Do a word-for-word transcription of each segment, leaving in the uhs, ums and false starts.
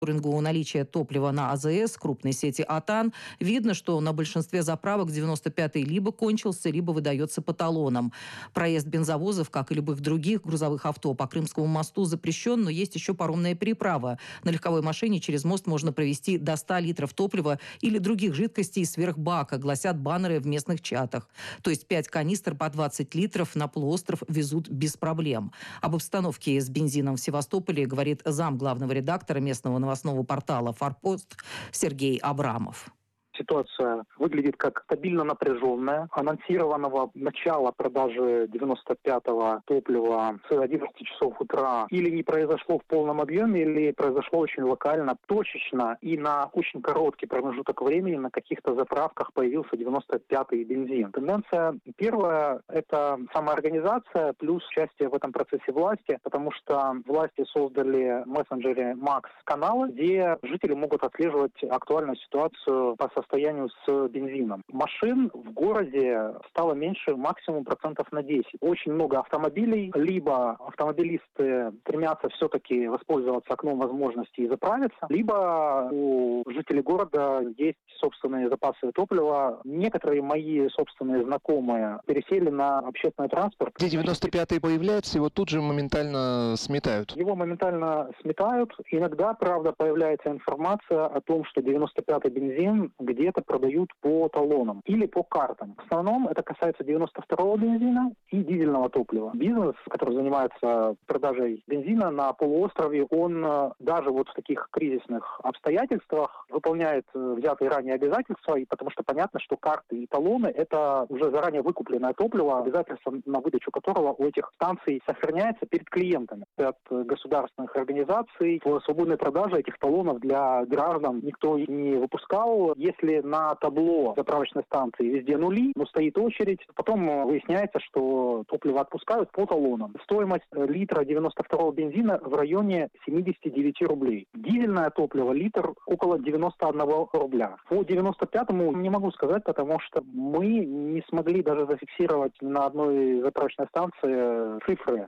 мониторингу наличия топлива на АЗС крупной сети «Атан» видно, что на большинстве заправок девяносто пятый либо кончился, либо выдается по талонам. Проезд бензовозов, как и любых других грузовых авто, по Крымскому мосту запрещен, но есть еще паромная переправа. На легковой машине через мост можно провести до ста литров топлива или других жидкостей сверх бака, гласят баннеры в местных чатах. То есть пять канистр по двадцать литров на полуостров везут без проблем. Об обстановке с бензином в Севастополе говорит зам главного редактора местного новостного портала «Форпост» Сергей Абрамов. Ситуация выглядит как стабильно напряженная. Анонсированного начала продажи девяносто пятого топлива с одиннадцати часов утра или не произошло в полном объеме, или произошло очень локально, точечно и на очень короткий промежуток времени на каких-то заправках появился девяносто пятый бензин. Тенденция первая – это самоорганизация плюс участие в этом процессе власти, потому что власти создали в мессенджере Макс-каналы, где жители могут отслеживать актуальную ситуацию по состоянию состоянию с бензином. Машин в городе стало меньше максимум процентов на десять. Очень много автомобилей. Либо автомобилисты стремятся все-таки воспользоваться окном возможностей и заправиться, либо у жителей города есть собственные запасы топлива. Некоторые мои собственные знакомые пересели на общественный транспорт. Где девяносто пятый появляется, его тут же моментально сметают. Его моментально сметают. Иногда, правда, появляется информация о том, что девяносто пятый бензин где-то продают по талонам или по картам. В основном это касается девяносто второго бензина и дизельного топлива. Бизнес, который занимается продажей бензина на полуострове, он даже вот в таких кризисных обстоятельствах выполняет взятые ранее обязательства, и потому что понятно, что карты и талоны – это уже заранее выкупленное топливо, обязательства на выдачу которого у этих станций сохраняется перед клиентами. От государственных организаций в свободной продаже этих талонов для граждан никто не выпускал. Если на табло заправочной станции везде нули, но стоит очередь, потом выясняется, что топливо отпускают по талонам. Стоимость литра девяносто второго бензина в районе семьдесят девять рублей. Дизельное топливо литр около девяносто один рубля. По девяносто пятому не могу сказать, потому что мы не смогли даже зафиксировать на одной заправочной станции цифры.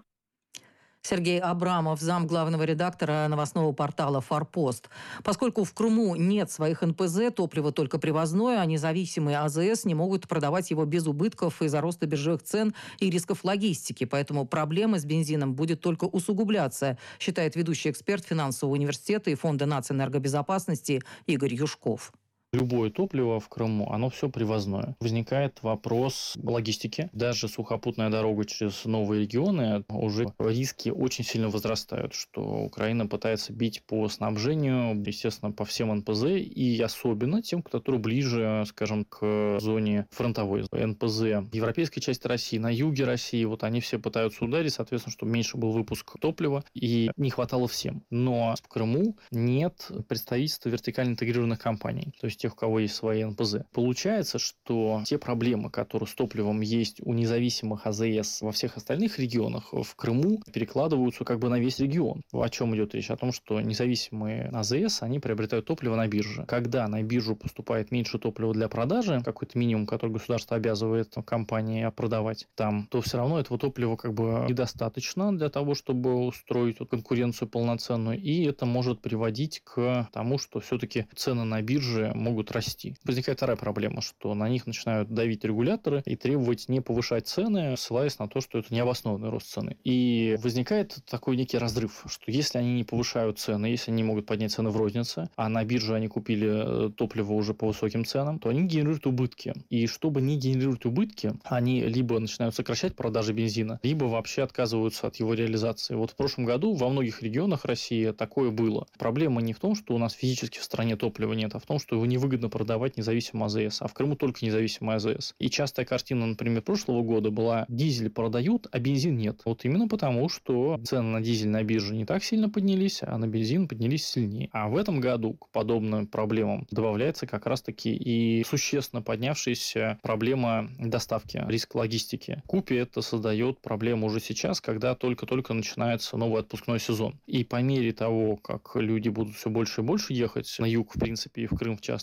Сергей Абрамов, зам главного редактора новостного портала «Форпост». Поскольку в Крыму нет своих эн пэ зэ, топливо только привозное, а независимые а зэ эс не могут продавать его без убытков из-за роста биржевых цен и рисков логистики. Поэтому проблема с бензином будет только усугубляться, считает ведущий эксперт финансового университета и Фонда нацэнергобезопасности Игорь Юшков. Любое топливо в Крыму, оно все привозное. Возникает вопрос логистики. Даже сухопутная дорога через новые регионы, уже риски очень сильно возрастают, что Украина пытается бить по снабжению, естественно, по всем эн пэ зэ, и особенно тем, которые ближе, скажем, к зоне фронтовой. эн пэ зэ европейской части России, на юге России, вот они все пытаются ударить, соответственно, чтобы меньше был выпуск топлива, и не хватало всем. Но в Крыму нет представительства вертикально интегрированных компаний. То есть тех, у кого есть свои эн пэ зэ. Получается, что те проблемы, которые с топливом есть у независимых а зэ эс во всех остальных регионах, в Крыму перекладываются как бы на весь регион. О чем идет речь? О том, что независимые а зэ эс, они приобретают топливо на бирже. Когда на биржу поступает меньше топлива для продажи, какой-то минимум, который государство обязывает компании продавать там, то все равно этого топлива как бы недостаточно для того, чтобы устроить вот конкуренцию полноценную, и это может приводить к тому, что все-таки цены на бирже могут расти. Возникает вторая проблема, что на них начинают давить регуляторы и требовать не повышать цены, ссылаясь на то, что это необоснованный рост цены. И возникает такой некий разрыв, что если они не повышают цены, если они могут поднять цены в рознице, а на бирже они купили топливо уже по высоким ценам, то они генерируют убытки. И чтобы не генерировать убытки, они либо начинают сокращать продажи бензина, либо вообще отказываются от его реализации. Вот в прошлом году во многих регионах России такое было. Проблема не в том, что у нас физически в стране топлива нет, а в том, что его не выгодно продавать независимым а зэ эс, а в Крыму только независимый а зэ эс. И частая картина, например, прошлого года была: дизель продают, а бензин нет. Вот именно потому, что цены на дизель на бирже не так сильно поднялись, а на бензин поднялись сильнее. А в этом году к подобным проблемам добавляется как раз-таки и существенно поднявшаяся проблема доставки, риск логистики. В купе это создает проблему уже сейчас, когда только-только начинается новый отпускной сезон. И по мере того, как люди будут все больше и больше ехать на юг, в принципе, и в Крым в частности,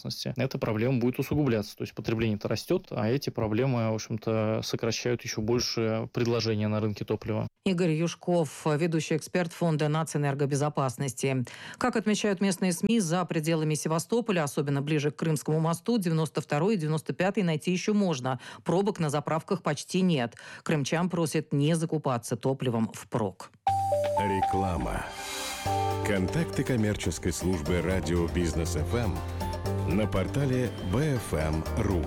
безопасности, эта проблема будет усугубляться. То есть потребление-то растет, а эти проблемы, в общем-то, сокращают еще больше предложения на рынке топлива. Игорь Юшков, ведущий эксперт Фонда нацэнергобезопасности. Как отмечают местные СМИ, за пределами Севастополя, особенно ближе к Крымскому мосту, девяносто второй и девяносто пятый найти еще можно. Пробок на заправках почти нет. Крымчан просят не закупаться топливом впрок. Реклама. Контакты коммерческой службы радио Бизнес эф эм на портале би эф эм точка ру.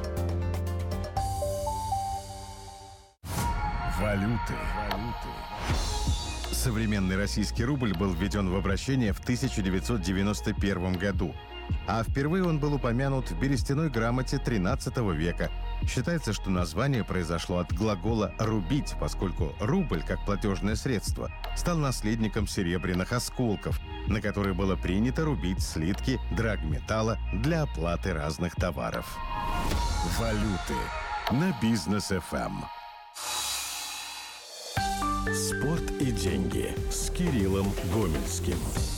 Валюты. Современный российский рубль был введен в обращение в тысяча девятьсот девяносто первом году, а впервые он был упомянут в берестяной грамоте тринадцатого века. Считается, что название произошло от глагола «рубить», поскольку рубль, как платежное средство, стал наследником серебряных осколков, на которые было принято рубить слитки драгметалла для оплаты разных товаров. Валюты на Бизнес эф эм. Спорт и деньги с Кириллом Гомельским.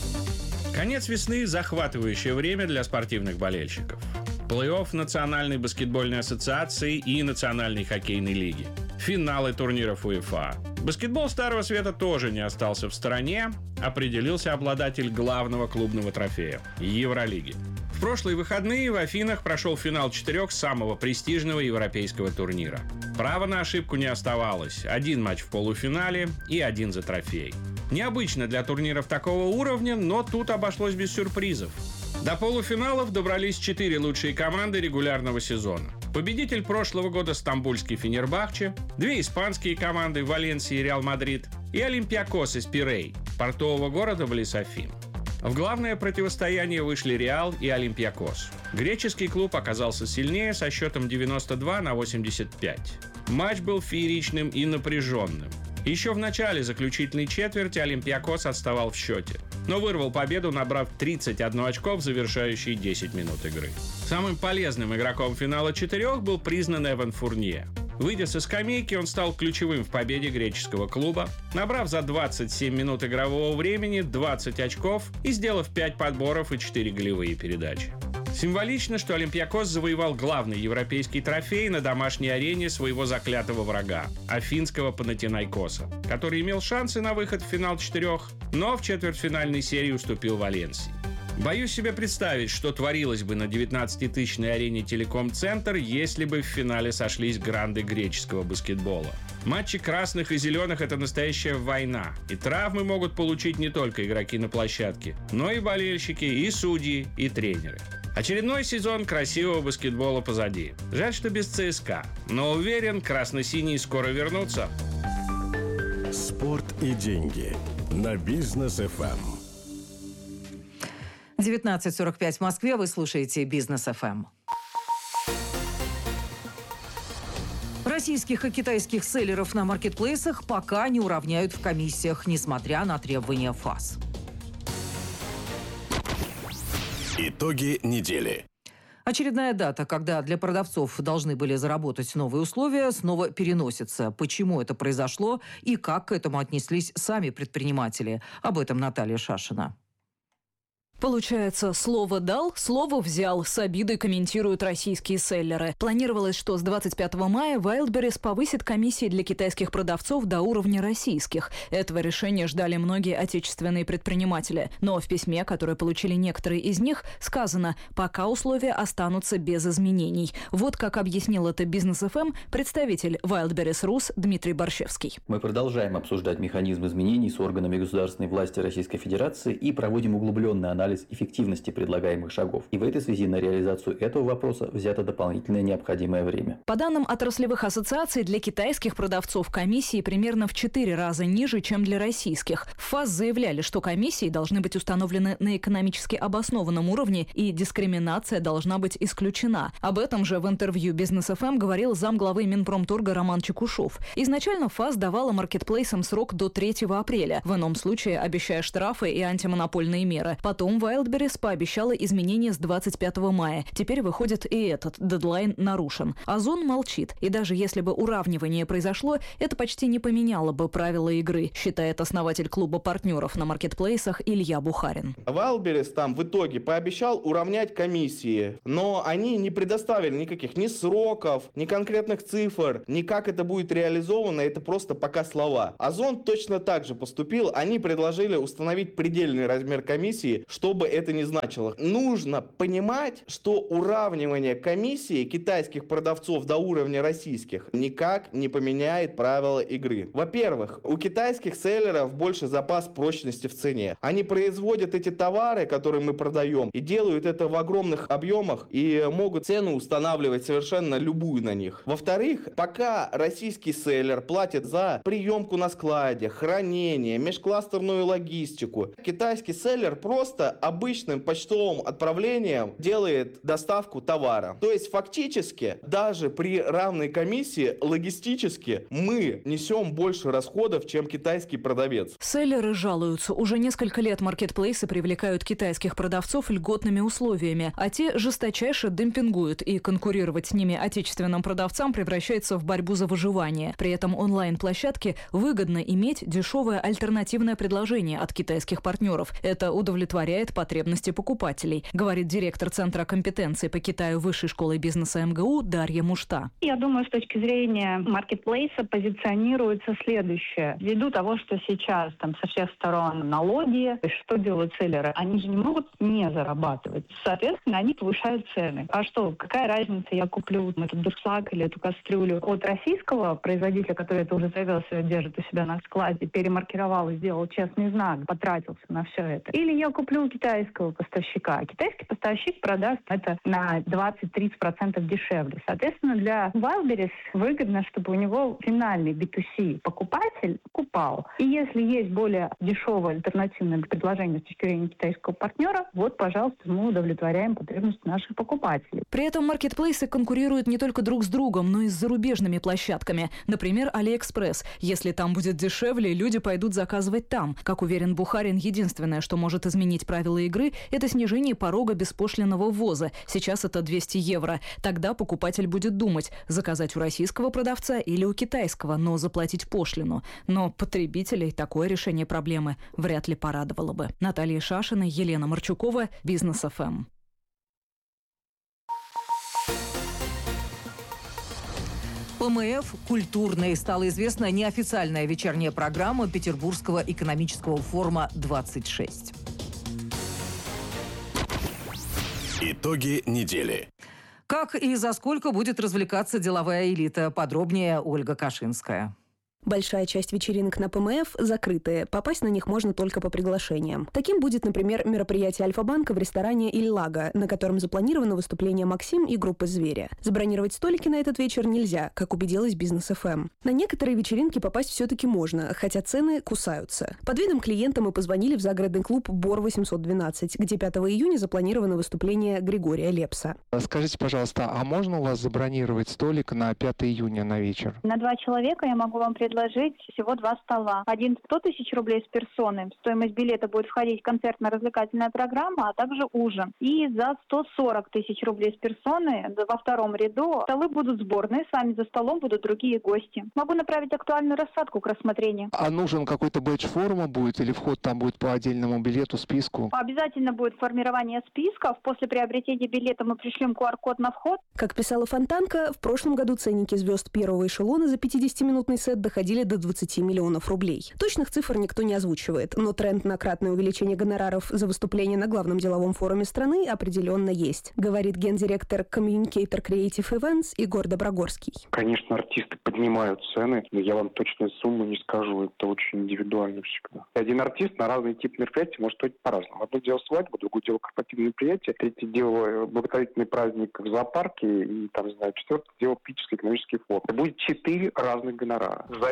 Конец весны – захватывающее время для спортивных болельщиков. Плей-офф Национальной баскетбольной ассоциации и Национальной хоккейной лиги. Финалы турниров УЕФА. Баскетбол Старого Света тоже не остался в стороне. Определился обладатель главного клубного трофея – Евролиги. В прошлые выходные в Афинах прошел финал четырех самого престижного европейского турнира. Права на ошибку не оставалось. Один матч в полуфинале и один за трофей. Необычно для турниров такого уровня, но тут обошлось без сюрпризов. До полуфиналов добрались четыре лучшие команды регулярного сезона. Победитель прошлого года стамбульский Фенербахче, две испанские команды Валенсия и Реал Мадрид и Олимпиакос из Пирей, портового города близ Афин. В главное противостояние вышли Реал и Олимпиакос. Греческий клуб оказался сильнее со счетом девяносто два на восемьдесят пять. Матч был фееричным и напряженным. Еще в начале заключительной четверти Олимпиакос отставал в счете, но вырвал победу, набрав тридцать одно очко в завершающие десять минут игры. Самым полезным игроком финала четырех был признан Эван Фурнье. Выйдя со скамейки, он стал ключевым в победе греческого клуба, набрав за двадцать семь минут игрового времени двадцать очков и сделав пять подборов и четыре голевые передачи. Символично, что Олимпиакос завоевал главный европейский трофей на домашней арене своего заклятого врага – афинского Панатинайкоса, который имел шансы на выход в финал четырех, но в четвертьфинальной серии уступил Валенсии. Боюсь себе представить, что творилось бы на девятнадцатитысячной арене Телеком-центр, если бы в финале сошлись гранды греческого баскетбола. Матчи красных и зеленых – это настоящая война, и травмы могут получить не только игроки на площадке, но и болельщики, и судьи, и тренеры. Очередной сезон красивого баскетбола позади. Жаль, что без ЦСКА, но уверен, красно-синие скоро вернутся. Спорт и деньги на Бизнес эф эм. девятнадцать сорок пять в Москве. Вы слушаете Бизнес эф эм. Российских и китайских селлеров на маркетплейсах пока не уравняют в комиссиях, несмотря на требования ФАС. Итоги недели. Очередная дата, когда для продавцов должны были заработать новые условия, снова переносится. Почему это произошло и как к этому отнеслись сами предприниматели? Об этом Наталья Шашина. Получается, слово дал, слово взял, с обидой комментируют российские селлеры. Планировалось, что с двадцать пятого мая Wildberries повысит комиссии для китайских продавцов до уровня российских. Этого решения ждали многие отечественные предприниматели. Но в письме, которое получили некоторые из них, сказано, пока условия останутся без изменений. Вот как объяснил это Бизнес эф эм представитель Wildberries Rus Дмитрий Борщевский. Мы продолжаем обсуждать механизм изменений с органами государственной власти Российской Федерации и проводим углубленный анализ эффективности предлагаемых шагов. И в этой связи на реализацию этого вопроса взято дополнительное необходимое время. По данным отраслевых ассоциаций, для китайских продавцов комиссии примерно в четыре раза ниже, чем для российских. В ФАС заявляли, что комиссии должны быть установлены на экономически обоснованном уровне и дискриминация должна быть исключена. Об этом же в интервью Бизнес эф эм говорил замглавы Минпромторга Роман Чекушов. Изначально ФАС давала маркетплейсам срок до третьего апреля, в ином случае обещая штрафы и антимонопольные меры. Потом Wildberries пообещала изменения с двадцать пятого мая. Теперь выходит и этот дедлайн нарушен. Озон молчит. И даже если бы уравнивание произошло, это почти не поменяло бы правила игры, считает основатель клуба партнеров на маркетплейсах Илья Бухарин. Wildberries там в итоге пообещал уравнять комиссии, но они не предоставили никаких ни сроков, ни конкретных цифр, ни как это будет реализовано, это просто пока слова. Озон точно так же поступил, они предложили установить предельный размер комиссии, что бы это ни значило. Нужно понимать, что уравнивание комиссии китайских продавцов до уровня российских никак не поменяет правила игры. Во-первых, у китайских селлеров больше запас прочности в цене. Они производят эти товары, которые мы продаем, и делают это в огромных объемах, и могут цену устанавливать совершенно любую на них. Во-вторых, пока российский селлер платит за приемку на складе, хранение, межкластерную логистику, китайский селлер просто обычным почтовым отправлением делает доставку товара. То есть фактически даже при равной комиссии логистически мы несем больше расходов, чем китайский продавец. Селлеры жалуются. Уже несколько лет маркетплейсы привлекают китайских продавцов льготными условиями, а те жесточайше демпингуют, и конкурировать с ними отечественным продавцам превращается в борьбу за выживание. При этом онлайн-площадке выгодно иметь дешевое альтернативное предложение от китайских партнеров. Это удовлетворяет потребности покупателей, говорит директор Центра компетенции по Китаю Высшей школы бизнеса эм гэ у Дарья Мушта. Я думаю, с точки зрения маркетплейса позиционируется следующее. Ввиду того, что сейчас там со всех сторон налоги, что делают селлеры? Они же не могут не зарабатывать. Соответственно, они повышают цены. А что, какая разница, я куплю этот дуршлаг или эту кастрюлю от российского производителя, который это уже завез и держит у себя на складе, перемаркировал и сделал честный знак, потратился на все это. Или я куплю у китайского поставщика. Китайский поставщик продаст это на двадцать-тридцать процентов дешевле. Соответственно, для Wildberries выгодно, чтобы у него финальный би ту си покупатель покупал. И если есть более дешевое альтернативное предложение с точки зрения китайского партнера, вот, пожалуйста, мы удовлетворяем потребности наших покупателей. При этом маркетплейсы конкурируют не только друг с другом, но и с зарубежными площадками. Например, AliExpress. Если там будет дешевле, люди пойдут заказывать там. Как уверен Бухарин, единственное, что может изменить правила игры, это снижение порога беспошлинного ввоза. Сейчас это двести евро. Тогда покупатель будет думать, заказать у российского продавца или у китайского, но заплатить пошлину. Но потребителей такое решение проблемы вряд ли порадовало бы. Наталья Шашина, Елена Марчукова, Бизнес эф эм. пэ эм эф «Культурной» стала известна неофициальная вечерняя программа Петербургского экономического форума двадцать шесть. Итоги недели. Как и за сколько будет развлекаться деловая элита? Подробнее Ольга Кашинская. Большая часть вечеринок на пэ эм эф закрытые. Попасть на них можно только по приглашениям. Таким будет, например, мероприятие Альфа-банка в ресторане «Иль-Лага», на котором запланировано выступление «Максим» и группы «Зверя». Забронировать столики на этот вечер нельзя, как убедилась Бизнес эф эм. На некоторые вечеринки попасть все-таки можно, хотя цены кусаются. Под видом клиента мы позвонили в загородный клуб «Бор восемьсот двенадцать», где пятого июня запланировано выступление Григория Лепса. Скажите, пожалуйста, а можно у вас забронировать столик на пятого июня на вечер? На два человека я могу вам предложить предложить всего два стола. Один сто тысяч рублей с персоной. В стоимость билета будет входить концертно-развлекательная программа, а также ужин. И за сто сорок тысяч рублей с персоной во втором ряду столы будут сборные, с вами за столом будут другие гости. Могу направить актуальную рассадку к рассмотрению. А нужен какой-то бэдж форма будет или вход там будет по отдельному билету, списку? Обязательно будет формирование списков. После приобретения билета мы пришлем ку ар код на вход. Как писала Фонтанка, в прошлом году ценники звезд первого эшелона за пятидесятиминутный сет доходили до двадцати миллионов рублей. Точных цифр никто не озвучивает, но тренд на кратное увеличение гонораров за выступление на главном деловом форуме страны определенно есть, говорит гендиректор Communicator Creative Events Егор Доброгорский. Конечно, артисты поднимают цены, но я вам точную сумму не скажу, это очень индивидуально всегда. Один артист на разный тип мероприятий может стоить по-разному. Одно дело свадьба, другое дело корпоративное мероприятие, третье дело благотворительный праздник в зоопарке и, там, не знаю, четвертое дело политический экономический форум. Это будет четыре разных гонорара. За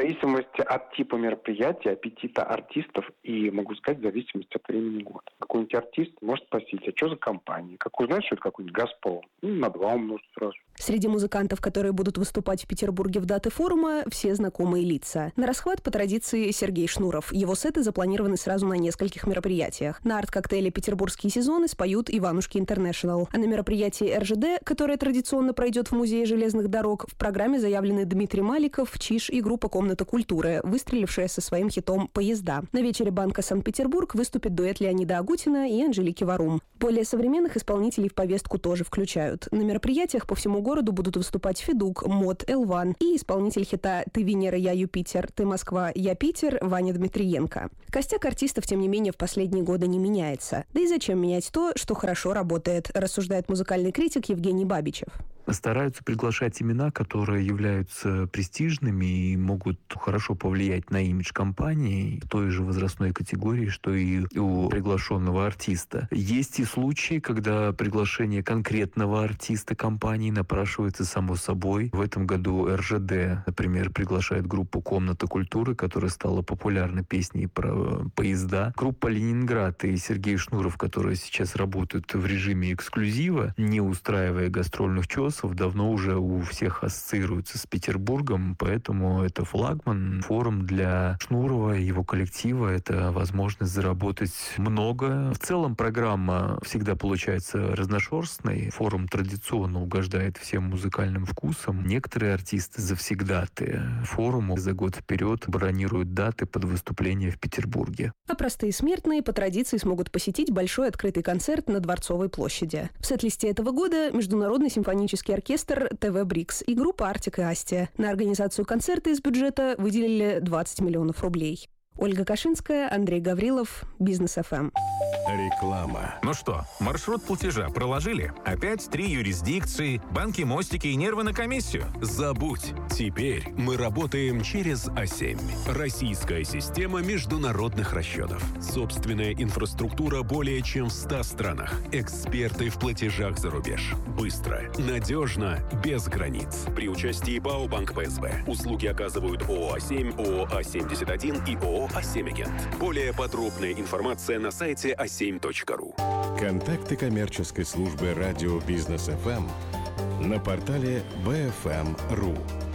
зависимости от типа мероприятия, аппетита артистов и, могу сказать, в зависимости от времени года. Какой-нибудь артист может спросить, а что за компания? Как узнать, что это какой-нибудь «Газпром»? Ну, на два умножить сразу. Среди музыкантов, которые будут выступать в Петербурге в даты форума, все знакомые лица. На расхват по традиции Сергей Шнуров. Его сеты запланированы сразу на нескольких мероприятиях. На арт-коктейле «Петербургские сезоны» споют Иванушки Интернешнл. А на мероприятии эр жэ дэ, которое традиционно пройдет в Музее железных дорог, в программе заявлены Дмитрий Маликов, Чиж и группа «Комната культуры», выстрелившая со своим хитом «Поезда». На вечере Банка Санкт-Петербург выступит дуэт Леонида Агутина и Анжелики Варум. Более современных исполнителей в повестку тоже включают. На мероприятиях по всему городу будут выступать Федук, Мод, Элван и исполнитель хита «Ты Венера, я Юпитер», «Ты Москва, я Питер» Ваня Дмитриенко. Костяк артистов, тем не менее, в последние годы не меняется. Да и зачем менять то, что хорошо работает, рассуждает музыкальный критик Евгений Бабичев. Стараются приглашать имена, которые являются престижными и могут хорошо повлиять на имидж компании в той же возрастной категории, что и у приглашенного артиста. Есть и случаи, когда приглашение конкретного артиста компании напрашивается само собой. В этом году эр жэ дэ, например, приглашает группу «Комната культуры», которая стала популярной песней про поезда. Группа «Ленинград» и Сергей Шнуров, которые сейчас работают в режиме эксклюзива, не устраивая гастрольных чесов, давно уже у всех ассоциируется с Петербургом, поэтому это флагман, форум для Шнурова и его коллектива. Это возможность заработать много. В целом программа всегда получается разношерстной. Форум традиционно угождает всем музыкальным вкусам. Некоторые артисты завсегдаты форуму за год вперед бронируют даты под выступление в Петербурге. А простые смертные по традиции смогут посетить большой открытый концерт на Дворцовой площади. В сет-листе этого года Международный симфонический оркестр тэ вэ Брикс и группа Артик и Асти. На организацию концерта из бюджета выделили двадцать миллионов рублей. Ольга Кашинская, Андрей Гаврилов, Бизнес эф эм. Реклама. Ну что, маршрут платежа проложили? Опять три юрисдикции, банки, мостики и нервы на комиссию? Забудь. Теперь мы работаем через а семь. Российская система международных расчетов. Собственная инфраструктура более чем в ста странах. Эксперты в платежах за рубеж. Быстро, надежно, без границ. При участии БАО «Банк пэ эс бэ». Услуги оказывают ООО «А семь», ООО «А семьдесят один» и ООО «А семь Агент». Более подробная информация на сайте а семь точка ру. Контакты коммерческой службы радио Бизнес эф эм на портале бэ эф эм точка ру.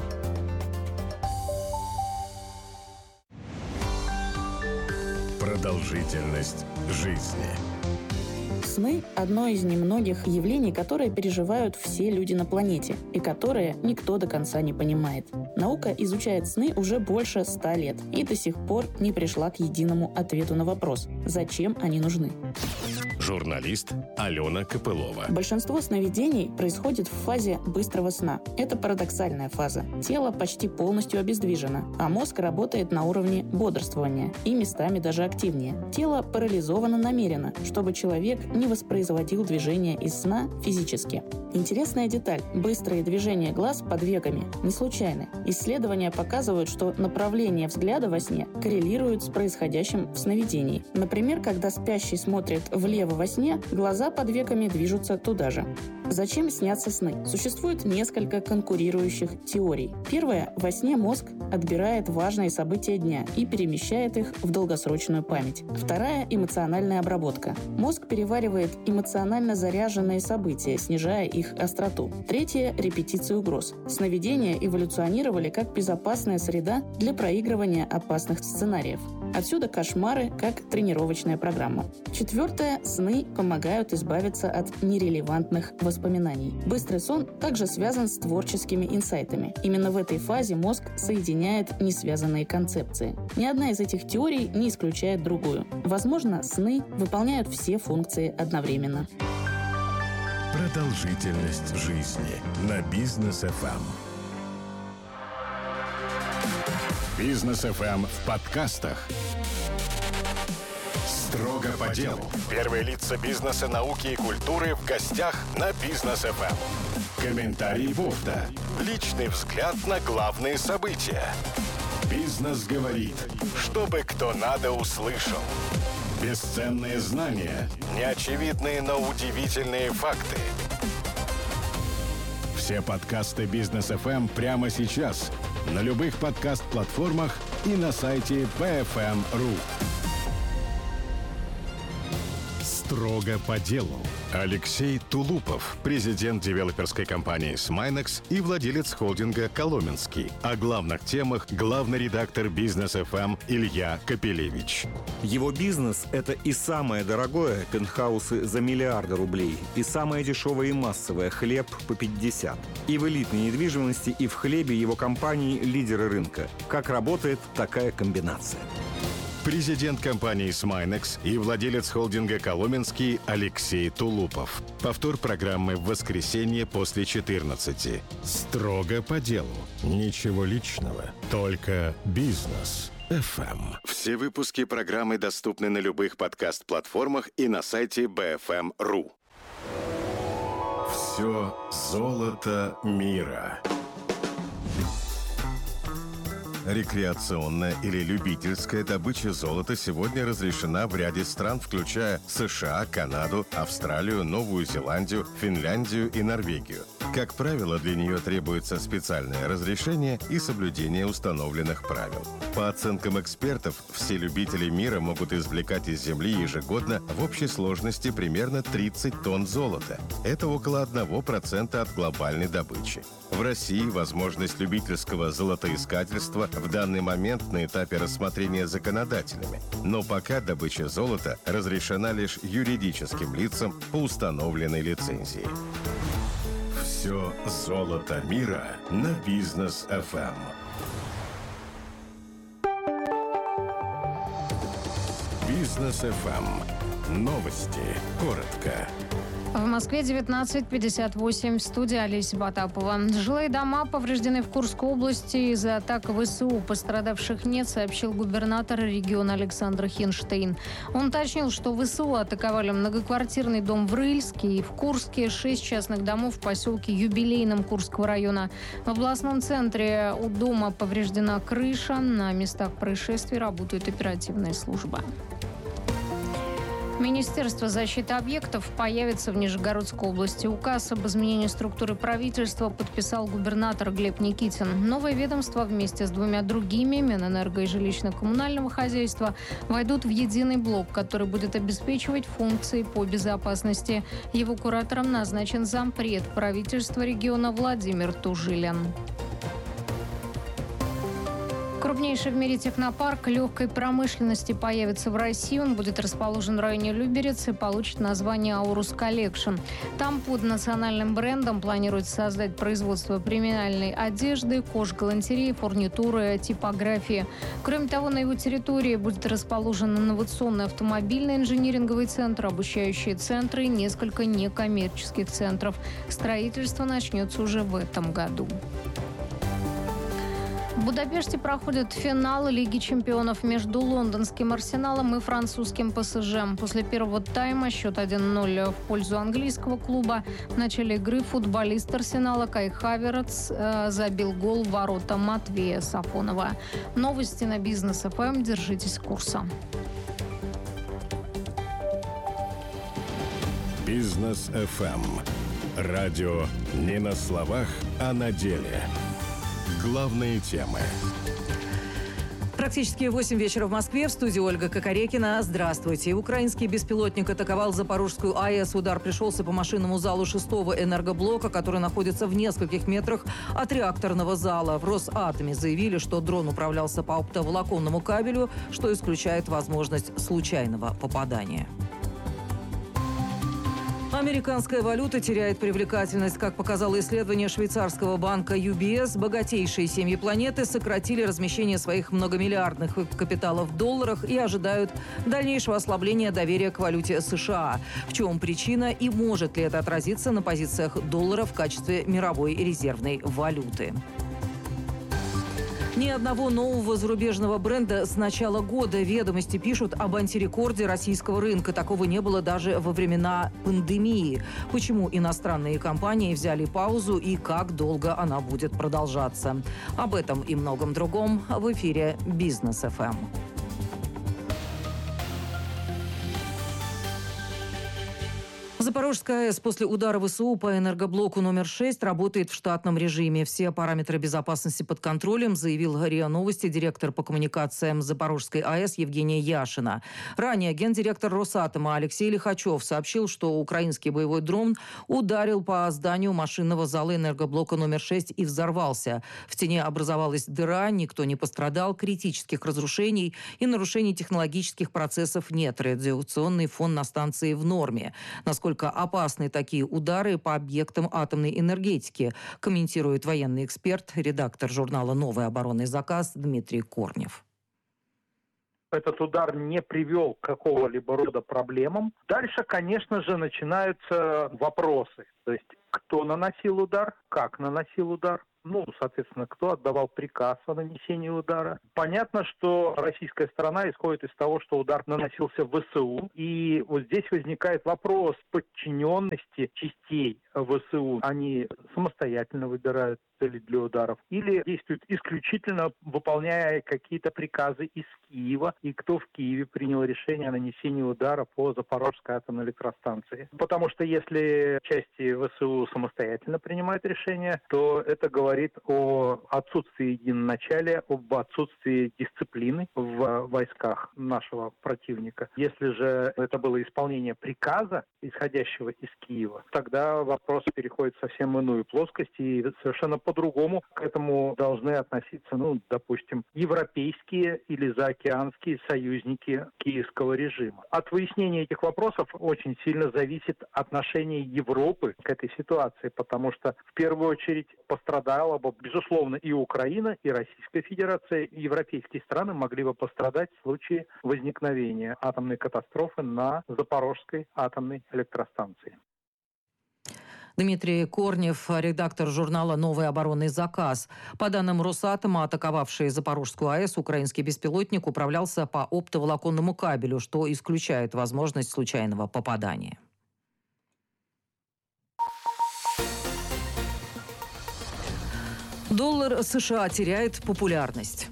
Продолжительность жизни. Сны – одно из немногих явлений, которые переживают все люди на планете и которые никто до конца не понимает. Наука изучает сны уже больше ста лет и до сих пор не пришла к единому ответу на вопрос – зачем они нужны. Журналист Алена Копылова. Большинство сновидений происходит в фазе быстрого сна. Это парадоксальная фаза. Тело почти полностью обездвижено, а мозг работает на уровне бодрствования и местами даже активнее. Тело парализовано намеренно, чтобы человек не воспроизводил движения из сна физически. Интересная деталь. Быстрые движения глаз под веками не случайны. Исследования показывают, что направление взгляда во сне коррелирует с происходящим в сновидении. Например, когда спящий смотрит влево во сне, глаза под веками движутся туда же. Зачем снятся сны? Существует несколько конкурирующих теорий. Первая – во сне мозг отбирает важные события дня и перемещает их в долгосрочную память. Вторая – эмоциональная обработка. Мозг переваривает эмоционально заряженные события, снижая их остроту. Третья – репетиция угроз. Сновидения эволюционировали как безопасная среда для проигрывания опасных сценариев. Отсюда кошмары как тренировочная программа. Четвертое – сны помогают избавиться от нерелевантных воспоминаний. Быстрый сон также связан с творческими инсайтами. Именно в этой фазе мозг соединяет несвязанные концепции. Ни одна из этих теорий не исключает другую. Возможно, сны выполняют все функции одновременно. Продолжительность жизни на Бизнес эф эм. Бизнес эф эм в подкастах. Строго по делу. Первые лица бизнеса, науки и культуры в гостях на Бизнес эф эм. Комментарий бухта. Личный взгляд на главные события. Бизнес говорит, чтобы кто надо услышал. Бесценные знания, неочевидные, но удивительные факты. Все подкасты Бизнес эф эм прямо сейчас на любых подкаст-платформах и на сайте би эф эм точка ру. Строго по делу. Алексей Тулупов, президент девелоперской компании «Смайнекс» и владелец холдинга «Коломенский». О главных темах главный редактор «Бизнес эф эм» Илья Капелевич. Его бизнес – это и самое дорогое – пентхаусы за миллиарды рублей, и самое дешевое и массовое – хлеб по пятьдесят. И в элитной недвижимости, и в хлебе его компании – лидеры рынка. Как работает такая комбинация? Президент компании «Смайнекс» и владелец холдинга «Коломенский» Алексей Тулупов. Повтор программы в воскресенье после четырнадцати. Строго по делу. Ничего личного. Только бизнес. эф эм. Все выпуски программы доступны на любых подкаст-платформах и на сайте би эф эм точка ру. Все золото мира. Рекреационная или любительская добыча золота сегодня разрешена в ряде стран, включая США, Канаду, Австралию, Новую Зеландию, Финляндию и Норвегию. Как правило, для нее требуется специальное разрешение и соблюдение установленных правил. По оценкам экспертов, все любители мира могут извлекать из земли ежегодно в общей сложности примерно тридцать тонн золота. Это около одного процента от глобальной добычи. В России возможность любительского золотоискательства в данный момент на этапе рассмотрения законодателями. Но пока добыча золота разрешена лишь юридическим лицам по установленной лицензии. Все золото мира на Бизнес эф эм. Бизнес эф эм. Новости. Коротко. В Москве девятнадцать пятьдесят восемь. В студии Олеся Потапова. Жилые дома повреждены в Курской области из-за атак ВСУ. Пострадавших нет, сообщил губернатор региона Александр Хинштейн. Он уточнил, что ВСУ атаковали многоквартирный дом в Рыльске и в Курске, шесть частных домов в поселке Юбилейном Курского района. В областном центре у дома повреждена крыша. На местах происшествий работает оперативная служба. Министерство защиты объектов появится в Нижегородской области. Указ об изменении структуры правительства подписал губернатор Глеб Никитин. Новое ведомство вместе с двумя другими, Минэнерго и жилищно-коммунального хозяйства, войдут в единый блок, который будет обеспечивать функции по безопасности. Его куратором назначен зампред правительства региона Владимир Тужилин. Крупнейший в мире технопарк легкой промышленности появится в России. Он будет расположен в районе Люберец и получит название «Аурус Коллекшн». Там под национальным брендом планируется создать производство премиальной одежды, кожгалантереи, фурнитуры, типографии. Кроме того, на его территории будет расположен инновационный автомобильный инжиниринговый центр, обучающие центры и несколько некоммерческих центров. Строительство начнется уже в этом году. В Будапеште проходит финал Лиги чемпионов между лондонским «Арсеналом» и французским «ПСЖ». После первого тайма счет один ноль в пользу английского клуба. В начале игры футболист «Арсенала» Кай Хаверц э, забил гол в ворота Матвея Сафонова. Новости на Бизнес эф эм. Держитесь курса. Бизнес эф эм. Радио не на словах, а на деле. Главные темы. Практически восемь вечера в Москве. В студии Ольга Кокорекина. Здравствуйте. Украинский беспилотник атаковал Запорожскую АЭС. Удар пришелся по машинному залу шестого энергоблока, который находится в нескольких метрах от реакторного зала. В Росатоме заявили, что дрон управлялся по оптоволоконному кабелю, что исключает возможность случайного попадания. Американская валюта теряет привлекательность. Как показало исследование швейцарского банка ю би эс, богатейшие семьи планеты сократили размещение своих многомиллиардных капиталов в долларах и ожидают дальнейшего ослабления доверия к валюте США. В чем причина и может ли это отразиться на позициях доллара в качестве мировой резервной валюты? Ни одного нового зарубежного бренда с начала года. Ведомости пишут об антирекорде российского рынка. Такого не было даже во времена пандемии. Почему иностранные компании взяли паузу и как долго она будет продолжаться? Об этом и многом другом в эфире Бизнес эф эм. Запорожская АЭС после удара ВСУ по энергоблоку номер шесть работает в штатном режиме. Все параметры безопасности под контролем, заявил РИА Новости директор по коммуникациям Запорожской АЭС Евгения Яшина. Ранее гендиректор Росатома Алексей Лихачев сообщил, что украинский боевой дрон ударил по зданию машинного зала энергоблока номер шесть и взорвался. В стене образовалась дыра, никто не пострадал, критических разрушений и нарушений технологических процессов нет. Радиационный фон на станции в норме. Насколько Насколько опасны такие удары по объектам атомной энергетики, комментирует военный эксперт, редактор журнала «Новый оборонный заказ» Дмитрий Корнев. Этот удар не привел к какого-либо рода проблемам. Дальше, конечно же, начинаются вопросы. То есть, кто наносил удар, как наносил удар. Ну, соответственно, кто отдавал приказ о нанесении удара. Понятно, что российская сторона исходит из того, что удар наносился в ВСУ. И вот здесь возникает вопрос подчиненности частей ВСУ. Они самостоятельно выбирают цели для ударов или действуют исключительно выполняя какие-то приказы из Киева. И кто в Киеве принял решение о нанесении удара по Запорожской атомной электростанции. Потому что если части ВСУ самостоятельно принимают решение, то это говорит о отсутствии единоначалия, об отсутствии дисциплины в войсках нашего противника. Если же это было исполнение приказа, исходящего из Киева, тогда вопрос переходит в совсем иную плоскость, и совершенно по-другому к этому должны относиться, ну, допустим, европейские или заокеанские союзники киевского режима. От выяснения этих вопросов очень сильно зависит отношение Европы к этой ситуации, потому что в первую очередь пострадала бы, безусловно, и Украина, и Российская Федерация, и европейские страны могли бы пострадать в случае возникновения атомной катастрофы на Запорожской атомной электростанции. Дмитрий Корнев, редактор журнала «Новый оборонный заказ». По данным Росатома, атаковавший Запорожскую АЭС, украинский беспилотник управлялся по оптоволоконному кабелю, что исключает возможность случайного попадания. Доллар США теряет популярность.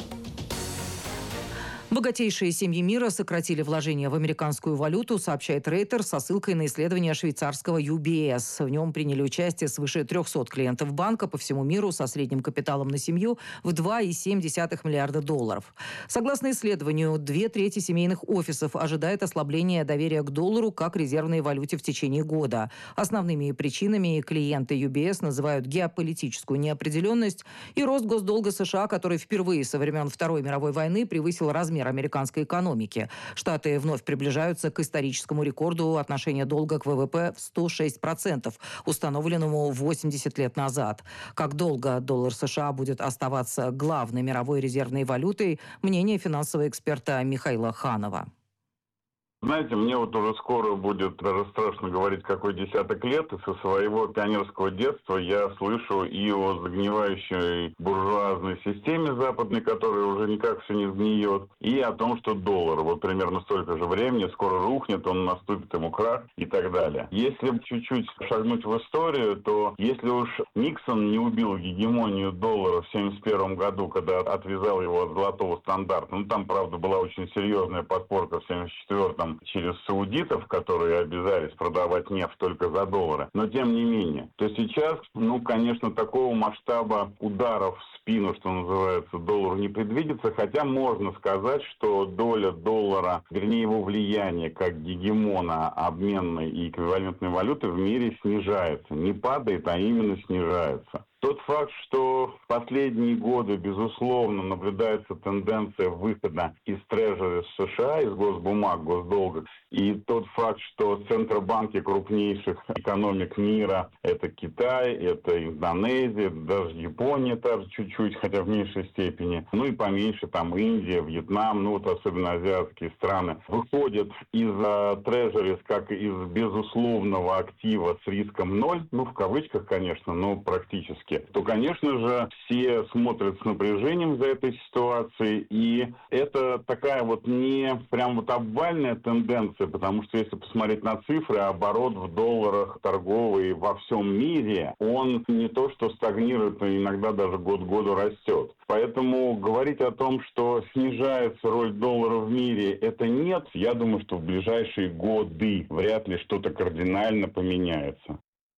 Богатейшие семьи мира сократили вложения в американскую валюту, сообщает Рейтер со ссылкой на исследование швейцарского ю би эс. В нем приняли участие свыше трехсот клиентов банка по всему миру со средним капиталом на семью в два целых семь десятых миллиарда долларов. Согласно исследованию, две трети семейных офисов ожидает ослабления доверия к доллару как резервной валюте в течение года. Основными причинами клиенты ю би эс называют геополитическую неопределенность и рост госдолга США, который впервые со времен Второй мировой войны превысил размер американской экономики. Штаты вновь приближаются к историческому рекорду отношения долга к вэ вэ пэ в сто шесть процентов, установленному восемьдесят лет назад. Как долго доллар США будет оставаться главной мировой резервной валютой, мнение финансового эксперта Михаила Ханова. Знаете, мне вот уже скоро будет даже страшно говорить, какой десяток лет, и со своего пионерского детства я слышу и о загнивающей буржуазной системе западной, которая уже никак все не сгниет, и о том, что доллар вот примерно столько же времени скоро рухнет, он наступит ему крах и так далее. Если чуть-чуть шагнуть в историю, то если уж Никсон не убил гегемонию доллара в семьдесят первом году, когда отвязал его от золотого стандарта, ну там, правда, была очень серьезная подпорка в семьдесят четвёртом через саудитов, которые обязались продавать нефть только за доллары. Но тем не менее. То сейчас, ну, конечно, такого масштаба ударов в спину, что называется, доллару не предвидится. Хотя можно сказать, что доля доллара, вернее его влияние как гегемона обменной и эквивалентной валюты в мире снижается. Не падает, а именно снижается. Тот факт, что в последние годы, безусловно, наблюдается тенденция выхода из трежери США, из госбумаг, госдолга, и тот факт, что центробанки крупнейших экономик мира – это Китай, это Индонезия, даже Япония тоже чуть-чуть, хотя в меньшей степени, ну и поменьше там Индия, Вьетнам, ну вот особенно азиатские страны, выходят из трежерис как из безусловного актива с риском ноль, ну в кавычках, конечно, но практически, риски, то, конечно же, все смотрят с напряжением за этой ситуацией, и это такая вот не прям вот обвальная тенденция, потому что если посмотреть на цифры, оборот в долларах торговый во всем мире, он не то что стагнирует, но иногда даже год к году растет. Поэтому говорить о том, что снижается роль доллара в мире, это нет. Я думаю, что в ближайшие годы вряд ли что-то кардинально поменяется.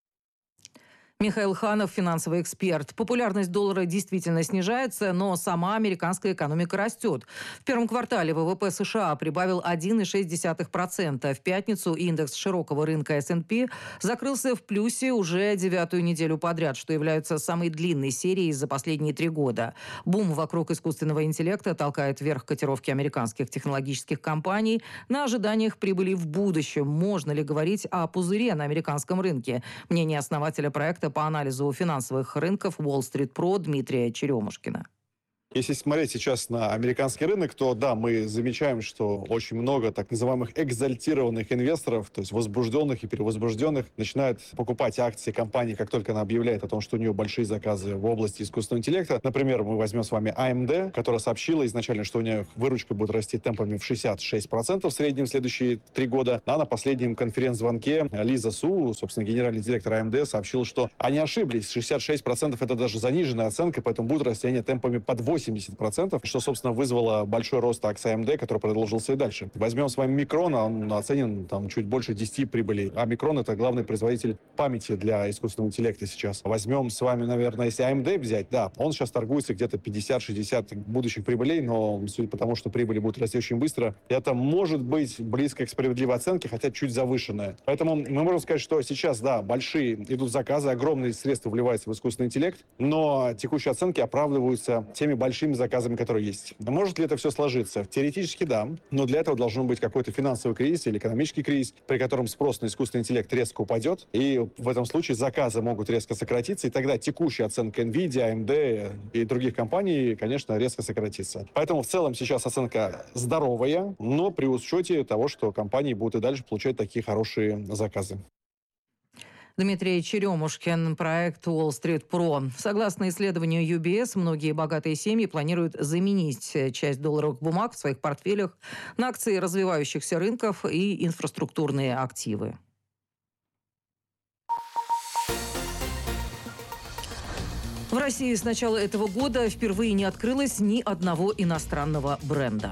Михаил Ханов, финансовый эксперт. Популярность доллара действительно снижается, но сама американская экономика растет. В первом квартале ВВП США прибавил один целых шесть десятых процента. В пятницу индекс широкого рынка эс энд пи закрылся в плюсе уже девятую неделю подряд, что является самой длинной серией за последние три года. Бум вокруг искусственного интеллекта толкает вверх котировки американских технологических компаний на ожиданиях прибыли в будущем. Можно ли говорить о пузыре на американском рынке? Мнение основателя проекта по анализу финансовых рынков Wall Street Pro Дмитрия Черемушкина. Если смотреть сейчас на американский рынок, то да, мы замечаем, что очень много так называемых экзальтированных инвесторов, то есть возбужденных и перевозбужденных, начинают покупать акции компании, как только она объявляет о том, что у нее большие заказы в области искусственного интеллекта. Например, мы возьмем с вами эй эм ди, которая сообщила изначально, что у нее выручка будет расти темпами в шестьдесят шесть процентов в среднем в следующие три года. А на последнем конференц-звонке Лиза Су, собственно, генеральный директор эй эм ди, сообщила, что они ошиблись. шестьдесят шесть процентов это даже заниженная оценка, поэтому будут расти они темпами под восемьдесят процентов, что, собственно, вызвало большой рост акций эй эм ди, который продолжился и дальше. Возьмем с вами Микрон, он оценен там чуть больше десяти прибылей. А Микрон — это главный производитель памяти для искусственного интеллекта сейчас. Возьмем с вами, наверное, если эй эм ди взять, да, он сейчас торгуется где-то пятьдесят-шестьдесят будущих прибылей, но судя по тому, что прибыли будут расти очень быстро, это может быть близко к справедливой оценке, хотя чуть завышенная. Поэтому мы можем сказать, что сейчас, да, большие идут заказы, огромные средства вливаются в искусственный интеллект, но текущие оценки оправдываются теми большими заказами, которые есть. Может ли это все сложиться? Теоретически да, но для этого должен быть какой-то финансовый кризис или экономический кризис, при котором спрос на искусственный интеллект резко упадет, и в этом случае заказы могут резко сократиться, и тогда текущая оценка NVIDIA, эй эм ди и других компаний, конечно, резко сократится. Поэтому в целом сейчас оценка здоровая, но при учете того, что компании будут и дальше получать такие хорошие заказы. Дмитрий Черемушкин, проект Wall Street Pro. Согласно исследованию ю би эс, многие богатые семьи планируют заменить часть долларовых бумаг в своих портфелях на акции развивающихся рынков и инфраструктурные активы. В России с начала этого года впервые не открылось ни одного иностранного бренда.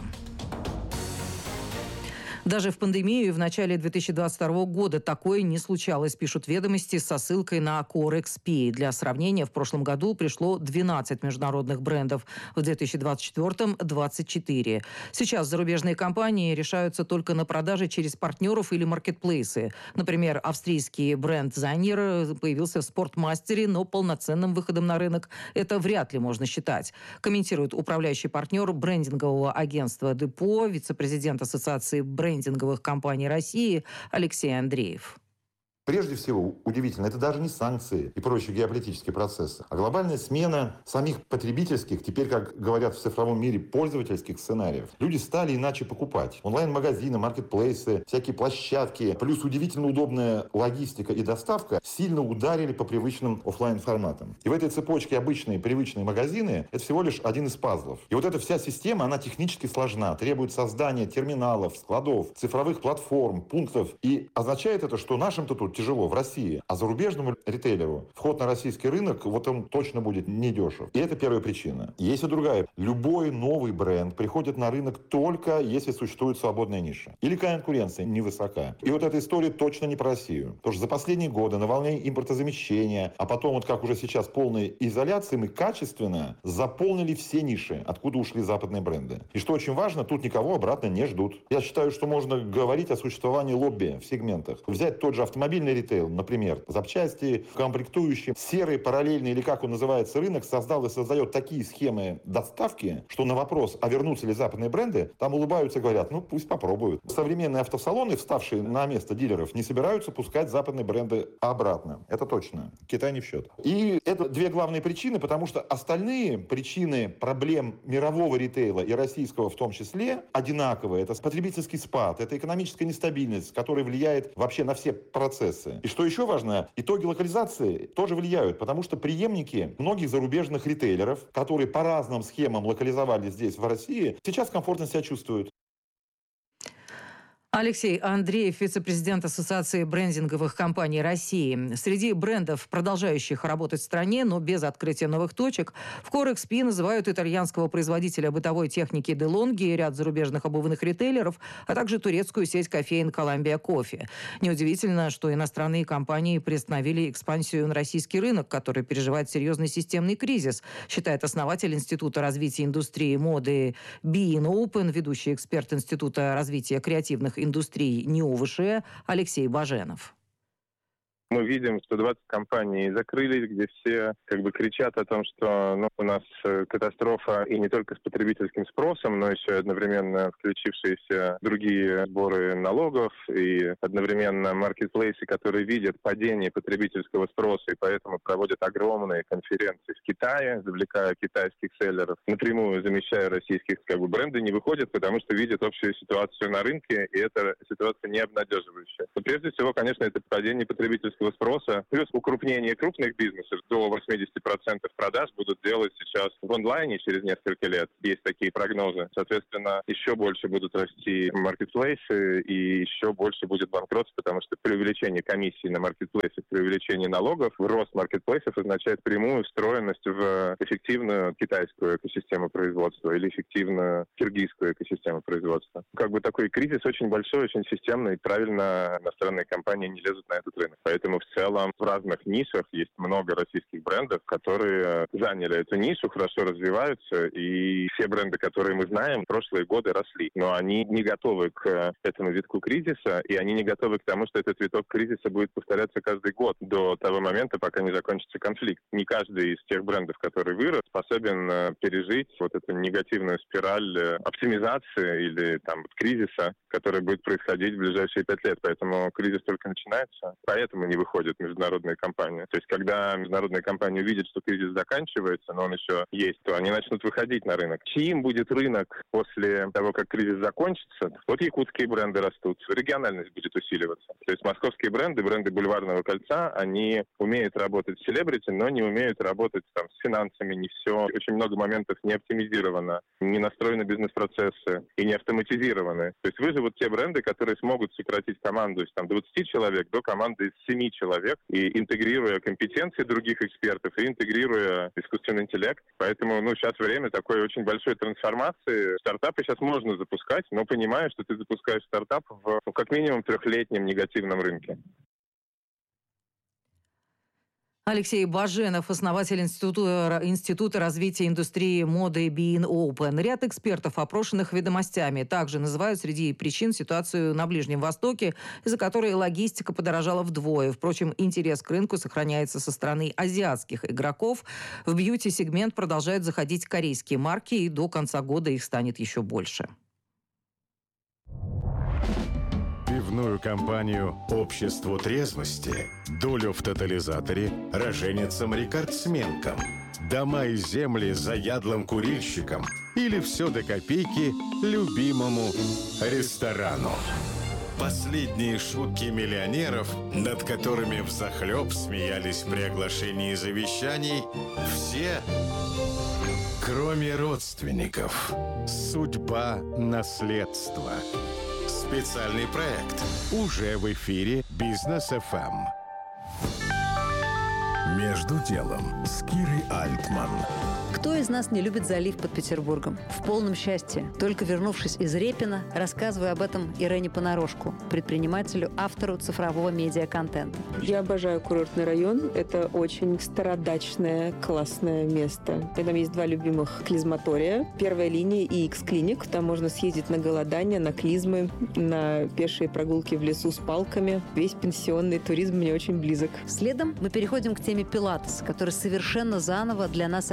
Даже в пандемию и в начале две тысячи двадцать второго года такое не случалось, пишут «Ведомости» со ссылкой на Core-Экспи. Для сравнения, в прошлом году пришло двенадцать международных брендов, в две тысячи двадцать четвёртом – двадцать четыре. Сейчас зарубежные компании решаются только на продаже через партнеров или маркетплейсы. Например, австрийский бренд Zanier появился в Спортмастере, но полноценным выходом на рынок это вряд ли можно считать. Комментирует управляющий партнер брендингового агентства «Депо», вице-президент Ассоциации брендинговых брендинговых компаний России Алексей Андреев. Прежде всего, удивительно, это даже не санкции и прочие геополитические процессы, а глобальная смена самих потребительских, теперь, как говорят в цифровом мире, пользовательских сценариев. Люди стали иначе покупать. Онлайн-магазины, маркетплейсы, всякие площадки, плюс удивительно удобная логистика и доставка сильно ударили по привычным офлайн-форматам. И в этой цепочке обычные привычные магазины – это всего лишь один из пазлов. И вот эта вся система, она технически сложна, требует создания терминалов, складов, цифровых платформ, пунктов. И означает это, что нашим-то тут тяжело в России, а зарубежному ритейлеру вход на российский рынок, вот он точно будет недешев. И это первая причина. Есть и другая. Любой новый бренд приходит на рынок только если существует свободная ниша. Или конкуренция невысока. И вот эта история точно не про Россию. Потому что за последние годы на волне импортозамещения, а потом вот как уже сейчас полной изоляции, мы качественно заполнили все ниши, откуда ушли западные бренды. И что очень важно, тут никого обратно не ждут. Я считаю, что можно говорить о существовании лобби в сегментах. Взять тот же автомобиль ритейл, например, запчасти, комплектующие, серый параллельный, или как он называется, рынок создал и создает такие схемы доставки, что на вопрос, а вернутся ли западные бренды, там улыбаются и говорят, ну пусть попробуют. Современные автосалоны, вставшие на место дилеров, не собираются пускать западные бренды обратно. Это точно. Китай не в счет. И это две главные причины, потому что остальные причины проблем мирового ритейла и российского в том числе одинаковые. Это потребительский спад, это экономическая нестабильность, которая влияет вообще на все процессы. процессы. И что еще важно, итоги локализации тоже влияют, потому что преемники многих зарубежных ритейлеров, которые по разным схемам локализовались здесь, в России, сейчас комфортно себя чувствуют. Алексей Андреев, вице-президент Ассоциации брендинговых компаний России. Среди брендов, продолжающих работать в стране, но без открытия новых точек, в Корекспи называют итальянского производителя бытовой техники DeLonghi и ряд зарубежных обувных ритейлеров, а также турецкую сеть кофеин Columbia Coffee. Неудивительно, что иностранные компании приостановили экспансию на российский рынок, который переживает серьезный системный кризис, считает основатель Института развития индустрии моды Being Open, ведущий эксперт Института развития креативных индустрии НИОВШ Алексей Баженов. Мы видим, что двадцать компаний закрылись, где все как бы кричат о том, что ну, у нас катастрофа и не только с потребительским спросом, но еще одновременно включившиеся другие сборы налогов и одновременно маркетплейсы, которые видят падение потребительского спроса и поэтому проводят огромные конференции в Китае, завлекая китайских селлеров, напрямую замещая российских, как бы бренды не выходят, потому что видят общую ситуацию на рынке, и эта ситуация не обнадеживающая. Но прежде всего, конечно, это падение потребительского спроса, плюс укрупнение крупных бизнесов. До восемьдесят процентов продаж будут делать сейчас в онлайне через несколько лет. Есть такие прогнозы. Соответственно, еще больше будут расти маркетплейсы и еще больше будет банкротств, потому что при увеличении комиссий на маркетплейсах, при увеличении налогов, рост маркетплейсов означает прямую встроенность в эффективную китайскую экосистему производства или эффективную киргизскую экосистему производства. Как бы такой кризис очень большой, очень системный, и правильно иностранные компании не лезут на этот рынок. Поэтому в целом в разных нишах есть много российских брендов, которые заняли эту нишу, хорошо развиваются, и все бренды, которые мы знаем, в прошлые годы росли. Но они не готовы к этому витку кризиса, и они не готовы к тому, что этот виток кризиса будет повторяться каждый год до того момента, пока не закончится конфликт. Не каждый из тех брендов, который вырос, способен пережить вот эту негативную спираль оптимизации или там кризиса, который будет происходить в ближайшие пять лет. Поэтому кризис только начинается, поэтому не выходят международные компании. То есть, когда международные компании увидят, что кризис заканчивается, но он еще есть, то они начнут выходить на рынок. Чьим будет рынок после того, как кризис закончится? Вот якутские бренды растут, региональность будет усиливаться. То есть, московские бренды, бренды бульварного кольца, они умеют работать с селебрити, но не умеют работать там с финансами, не все. Очень много моментов не оптимизировано, не настроены бизнес-процессы и не автоматизированы. То есть, выживут те бренды, которые смогут сократить команду из там, двадцати человек до команды из семи человек, и интегрируя компетенции других экспертов, и интегрируя искусственный интеллект. Поэтому ну, сейчас время такой очень большой трансформации. Стартапы сейчас можно запускать, но понимая, что ты запускаешь стартап в ну, как минимум трехлетнем негативном рынке. Алексей Баженов, основатель Института, Института развития индустрии моды Being Open. Ряд экспертов, опрошенных «Ведомостями», также называют среди причин ситуацию на Ближнем Востоке, из-за которой логистика подорожала вдвое. Впрочем, интерес к рынку сохраняется со стороны азиатских игроков. В бьюти-сегмент продолжают заходить корейские марки, и до конца года их станет еще больше. Пивную компанию «Обществу трезвости», долю в тотализаторе роженицам-рекордсменкам, дома и земли заядлым курильщикам или все до копейки любимому ресторану. Последние шутки миллионеров, над которыми взахлеб смеялись при оглашении завещаний, все, кроме родственников. Судьба наследства. Специальный проект уже в эфире Бизнес эф эм. Между делом с Кирой Альтман. Кто из нас не любит залив под Петербургом? В полном счастье. Только вернувшись из Репина, рассказываю об этом Ирене Понарошку, предпринимателю, автору цифрового медиаконтента. Я обожаю курортный район. Это очень стародачное, классное место. И там есть два любимых клизматория. Первая линия и X-клиник. Там можно съездить на голодание, на клизмы, на пешие прогулки в лесу с палками. Весь пенсионный туризм мне очень близок. Следом мы переходим к теме пилатес, который совершенно заново для нас обеих открыл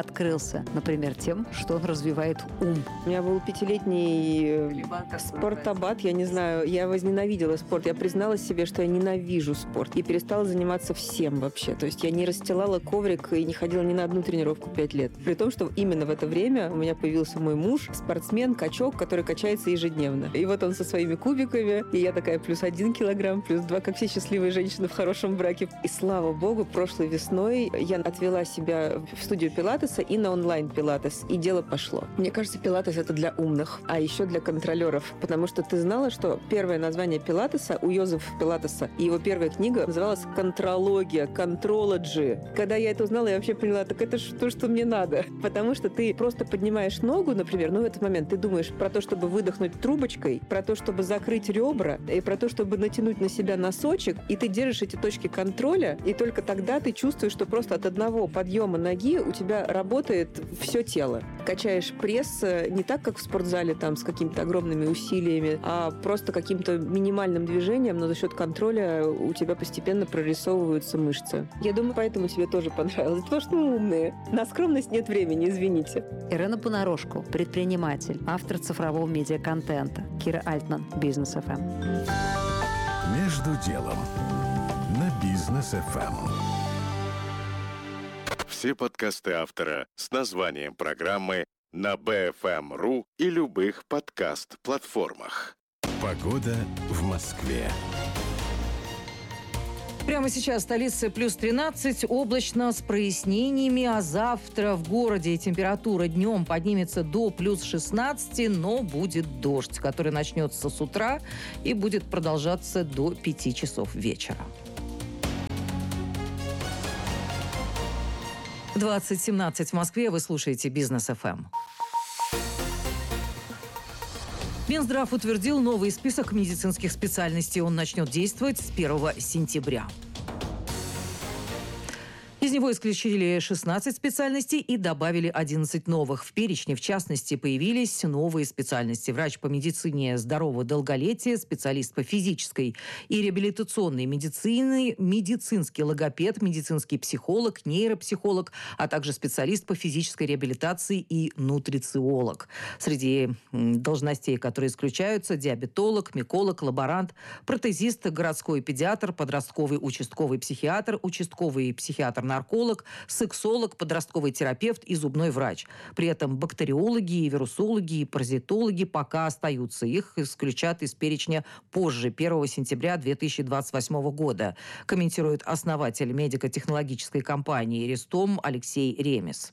открылся, например, тем, что он развивает ум. У меня был пятилетний спортабат, я не знаю, я возненавидела спорт. Я призналась себе, что я ненавижу спорт. И перестала заниматься всем вообще. То есть я не расстилала коврик и не ходила ни на одну тренировку пять лет. При том, что именно в это время у меня появился мой муж, спортсмен, качок, который качается ежедневно. И вот он со своими кубиками, и я такая плюс один килограмм, плюс два, как все счастливые женщины в хорошем браке. И слава богу, прошлой весной я отвела себя в студию пилатеса и на онлайн-пилатес, и дело пошло. Мне кажется, пилатес — это для умных, а еще для контролеров, потому что ты знала, что первое название пилатеса у Йозефа Пилатеса, и его первая книга называлась «Контрология», «Контрологи». Когда я это узнала, я вообще поняла, так это же то, что мне надо. Потому что ты просто поднимаешь ногу, например, ну в этот момент ты думаешь про то, чтобы выдохнуть трубочкой, про то, чтобы закрыть ребра, и про то, чтобы натянуть на себя носочек, и ты держишь эти точки контроля, и только тогда ты чувствуешь, что просто от одного подъема ноги у тебя работает все тело. Качаешь пресс не так, как в спортзале, там, с какими-то огромными усилиями, а просто каким-то минимальным движением, но за счет контроля у тебя постепенно прорисовываются мышцы. Я думаю, поэтому тебе тоже понравилось, потому что мы умные. На скромность нет времени, извините. Ирена Понарошку, предприниматель, автор цифрового медиаконтента. Кира Альтман, Бизнес эф эм. Между делом на Бизнес эф эм. Все подкасты автора с названием программы на би эф эм точка ру и любых подкаст-платформах. Погода в Москве. Прямо сейчас в столице плюс тринадцать, облачно с прояснениями, а завтра в городе температура днем поднимется до плюс шестнадцати, но будет дождь, который начнется с утра и будет продолжаться до пяти часов вечера. двадцать семнадцать в Москве, вы слушаете Бизнес эф эм. Минздрав утвердил новый список медицинских специальностей. Он начнет действовать с первого сентября. Из него исключили шестнадцать специальностей и добавили одиннадцать новых. В перечне, в частности, появились новые специальности. Врач по медицине здорового долголетия, специалист по физической и реабилитационной медицине, медицинский логопед, медицинский психолог, нейропсихолог, а также специалист по физической реабилитации и нутрициолог. Среди должностей, которые исключаются, диабетолог, миколог, лаборант, протезист, городской педиатр, подростковый участковый психиатр, участковый психиатр-нарколог, сексолог, подростковый терапевт и зубной врач. При этом бактериологи, вирусологи и паразитологи пока остаются. Их исключат из перечня позже, первого сентября две тысячи двадцать восьмого года, комментирует основатель медико-технологической компании «Ристом» Алексей Ремес.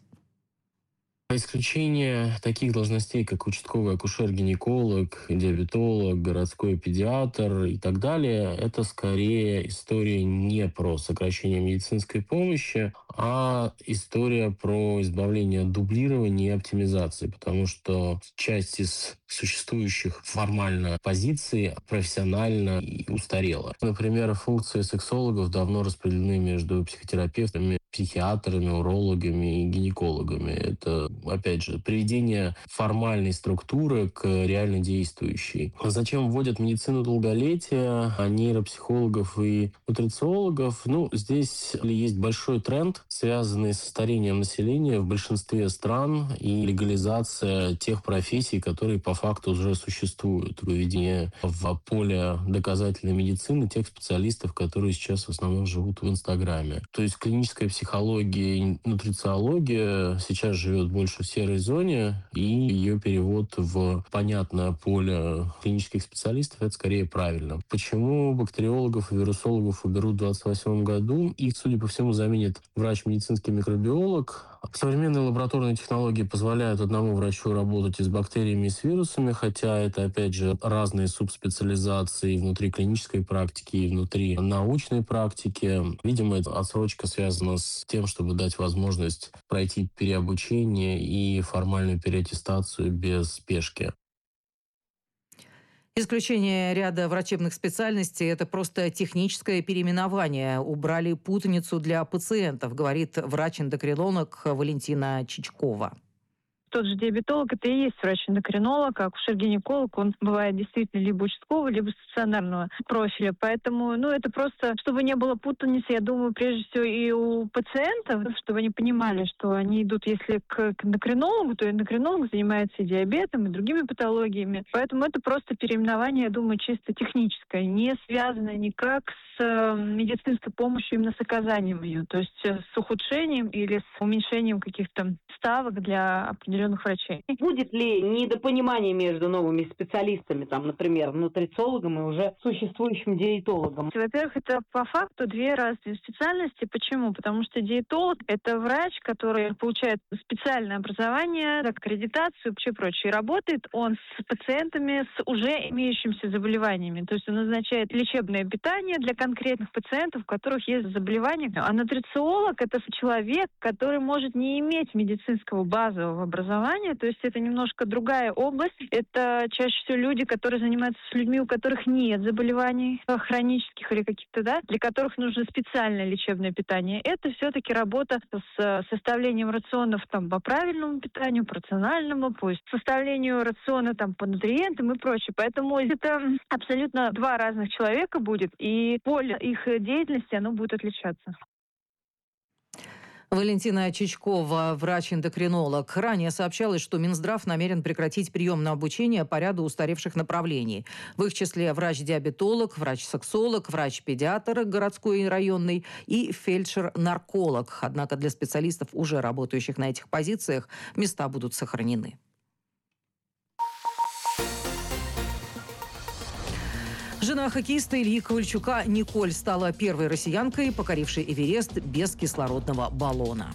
Исключение таких должностей, как участковый акушер-гинеколог, диабетолог, городской педиатр и так далее, это скорее история не про сокращение медицинской помощи, а история про избавление от дублирования и оптимизации, потому что часть из существующих формально позиций профессионально и устарела. Например, функции сексологов давно распределены между психотерапевтами, психиатрами, урологами и гинекологами. Это, опять же, приведение формальной структуры к реально действующей. Зачем вводят медицину долголетия, а нейропсихологов и нутрициологов? Ну, здесь есть большой тренд, связанный со старением населения в большинстве стран и легализация тех профессий, которые по факту уже существуют. Выведение в поле доказательной медицины тех специалистов, которые сейчас в основном живут в Инстаграме. То есть клиническая психология Психология и нутрициология сейчас живет больше в серой зоне, и ее перевод в понятное поле клинических специалистов — это скорее правильно. Почему бактериологов и вирусологов уберут в двадцать восьмом году? Их, судя по всему, заменит врач-медицинский микробиолог. Современные лабораторные технологии позволяют одному врачу работать и с бактериями, и с вирусами, хотя это, опять же, разные субспециализации внутри клинической практики и внутри научной практики. Видимо, эта отсрочка связана с тем, чтобы дать возможность пройти переобучение и формальную переаттестацию без спешки. Исключение ряда врачебных специальностей – это просто техническое переименование. Убрали путаницу для пациентов, говорит врач-эндокринолог Валентина Чичкова. тот же диабетолог, это и есть врач-эндокринолог, а акушер-гинеколог, он бывает действительно либо участкового, либо стационарного профиля. Поэтому, ну, это просто, чтобы не было путаницы, я думаю, прежде всего и у пациентов, чтобы они понимали, что они идут, если к, к эндокринологу, то эндокринолог занимается и диабетом, и другими патологиями. Поэтому это просто переименование, я думаю, чисто техническое, не связанное никак с э, медицинской помощью, именно с оказанием ее, то есть э, с ухудшением или с уменьшением каких-то ставок для определенных врачей. Будет ли недопонимание между новыми специалистами, там, например, нутрициологом и уже существующим диетологом? Во-первых, это по факту две разные специальности. Почему? Потому что диетолог – это врач, который получает специальное образование, аккредитацию и вообще прочее. И работает он с пациентами с уже имеющимися заболеваниями. То есть он назначает лечебное питание для конкретных пациентов, у которых есть заболевания. А нутрициолог – это человек, который может не иметь медицинского базового образования. То есть это немножко другая область. Это чаще всего люди, которые занимаются с людьми, у которых нет заболеваний хронических или каких-то, да, для которых нужно специальное лечебное питание. Это все-таки работа с составлением рационов там, по правильному питанию, по рациональному, по составлению рациона там, по нутриентам и прочее. Поэтому это абсолютно два разных человека будет, и поле их деятельности, оно будет отличаться. Валентина Чичкова, врач-эндокринолог. Ранее сообщалось, что Минздрав намерен прекратить прием на обучение по ряду устаревших направлений. В их числе врач-диабетолог, врач-сексолог, врач-педиатр городской и районный и фельдшер-нарколог. Однако для специалистов, уже работающих на этих позициях, места будут сохранены. Жена хоккеиста Ильи Ковальчука Николь стала первой россиянкой, покорившей Эверест без кислородного баллона.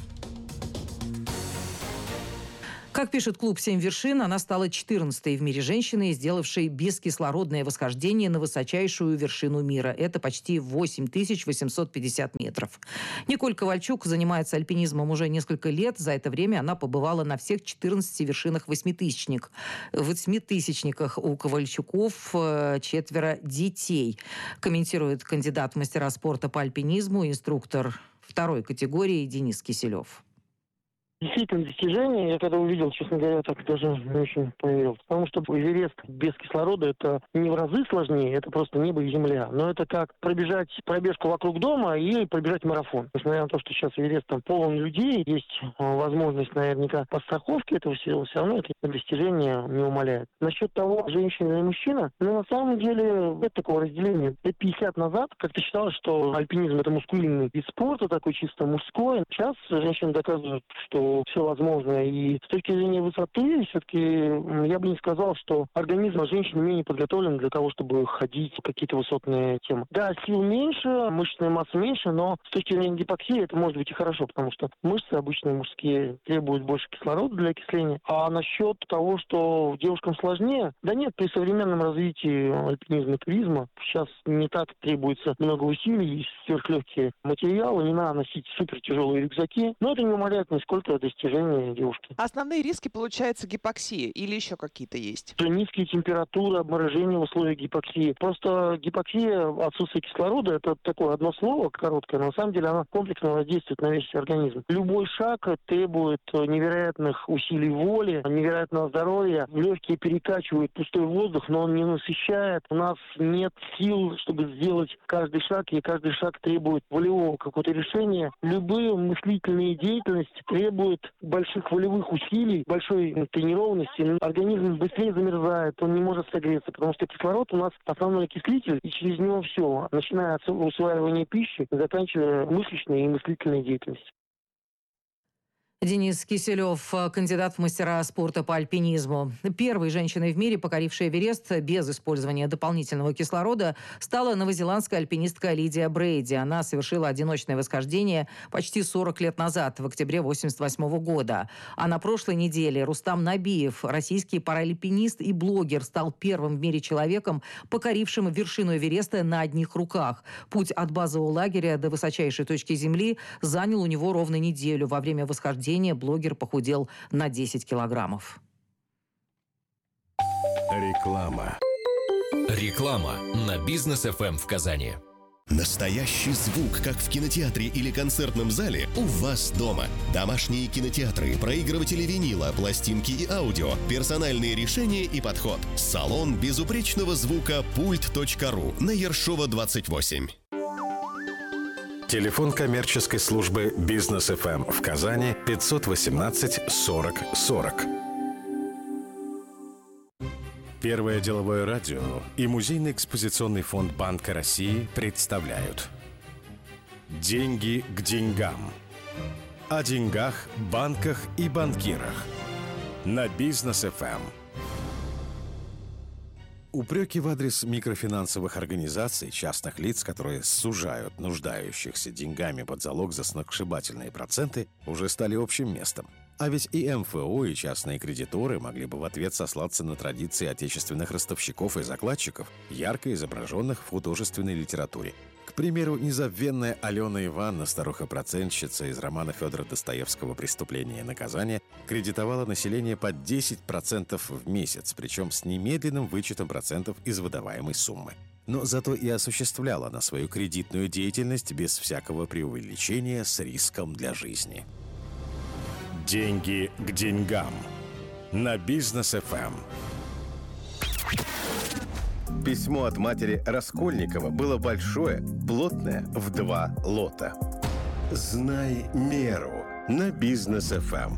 Как пишет клуб «Семь вершин», она стала четырнадцатой в мире женщиной, сделавшей бескислородное восхождение на высочайшую вершину мира. Это почти восемь тысяч восемьсот пятьдесят метров. Николь Ковальчук занимается альпинизмом уже несколько лет. За это время она побывала на всех четырнадцати вершинах восьмитысячник. В восьмитысячниках у Ковальчуков четверо детей. Комментирует кандидат в мастера спорта по альпинизму, инструктор второй категории Денис Киселев. Действительно, достижение. Я когда увидел, честно говоря, так даже не очень поверил. Потому что Эверест без кислорода – это не в разы сложнее, это просто небо и земля. Но это как пробежать пробежку вокруг дома и пробежать марафон. Несмотря на то, что сейчас Эверест там полон людей, есть возможность наверняка подстраховки этого всего, все равно это достижение не умаляет. Насчет того, женщина и мужчина, ну, на самом деле нет такого разделения. Лет пятьдесят назад как-то считалось, что альпинизм – это мускулинный вид спорта, такой чисто мужской. Сейчас женщины доказывают, что все возможно. И с точки зрения высоты, все-таки я бы не сказал, что организм женщины менее подготовлен для того, чтобы ходить в какие-то высотные темы. Да, сил меньше, мышечная масса меньше, но с точки зрения гипоксии это может быть и хорошо, потому что мышцы обычные мужские требуют больше кислорода для окисления. А насчет того, что девушкам сложнее, да нет, при современном развитии альпинизма и туризма сейчас не так требуется много усилий, сверхлегкие материалы, не надо носить супертяжелые рюкзаки, но это не умаляет нисколько достижения девушки. Основные риски, получается, гипоксия или еще какие-то есть? Низкие температуры, обморожение в условиях гипоксии. Просто гипоксия, отсутствие кислорода, это такое одно слово короткое, но на самом деле оно комплексно воздействует на весь организм. Любой шаг требует невероятных усилий воли, невероятного здоровья. Легкие перекачивают пустой воздух, но он не насыщает. У нас нет сил, чтобы сделать каждый шаг, и каждый шаг требует волевого какого-то решения. Любые мыслительные деятельности требуют больших волевых усилий, большой тренированности. Организм быстрее замерзает, он не может согреться, потому что кислород у нас основной окислитель, и через него все, начиная от усваивания пищи, заканчивая мышечной и мыслительной деятельностью. Денис Киселев, кандидат в мастера спорта по альпинизму. Первой женщиной в мире, покорившей Эверест без использования дополнительного кислорода, стала новозеландская альпинистка Лидия Брейди. Она совершила одиночное восхождение почти сорок лет назад, в октябре восемьдесят восьмого года. А на прошлой неделе Рустам Набиев, российский параальпинист и блогер, стал первым в мире человеком, покорившим вершину Эвереста на одних руках. Путь от базового лагеря до высочайшей точки Земли занял у него ровно неделю. Во время восхождения блогер похудел на десять килограммов. Реклама. Реклама на Бизнес эф эм в Казани. Настоящий звук, как в кинотеатре или концертном зале, у вас дома. Домашние кинотеатры, проигрыватели винила, пластинки и аудио, персональные решения и подход. Салон безупречного звука пульт точка ру на Ершова двадцать восемь. Телефон коммерческой службы «Бизнес эф эм» в Казани пятьсот восемнадцать сорок сорок. Первое деловое радио и Музейный экспозиционный фонд Банка России представляют «Деньги к деньгам». О деньгах, банках и банкирах. На Бизнес эф эм. Упреки в адрес микрофинансовых организаций, частных лиц, которые сужают нуждающихся деньгами под залог за сногсшибательные проценты, уже стали общим местом. А ведь и эм эф о, и частные кредиторы могли бы в ответ сослаться на традиции отечественных ростовщиков и закладчиков, ярко изображенных в художественной литературе. К примеру, незабвенная Алена Ивановна, старуха-процентщица из романа Федора Достоевского «Преступление и наказание», кредитовала население под десять процентов в месяц, причем с немедленным вычетом процентов из выдаваемой суммы. Но зато и осуществляла она свою кредитную деятельность без всякого преувеличения с риском для жизни. Деньги к деньгам. На Бизнес эф эм. Письмо от матери Раскольникова было большое, плотное, в два лота. Знай меру. На Бизнес эф эм.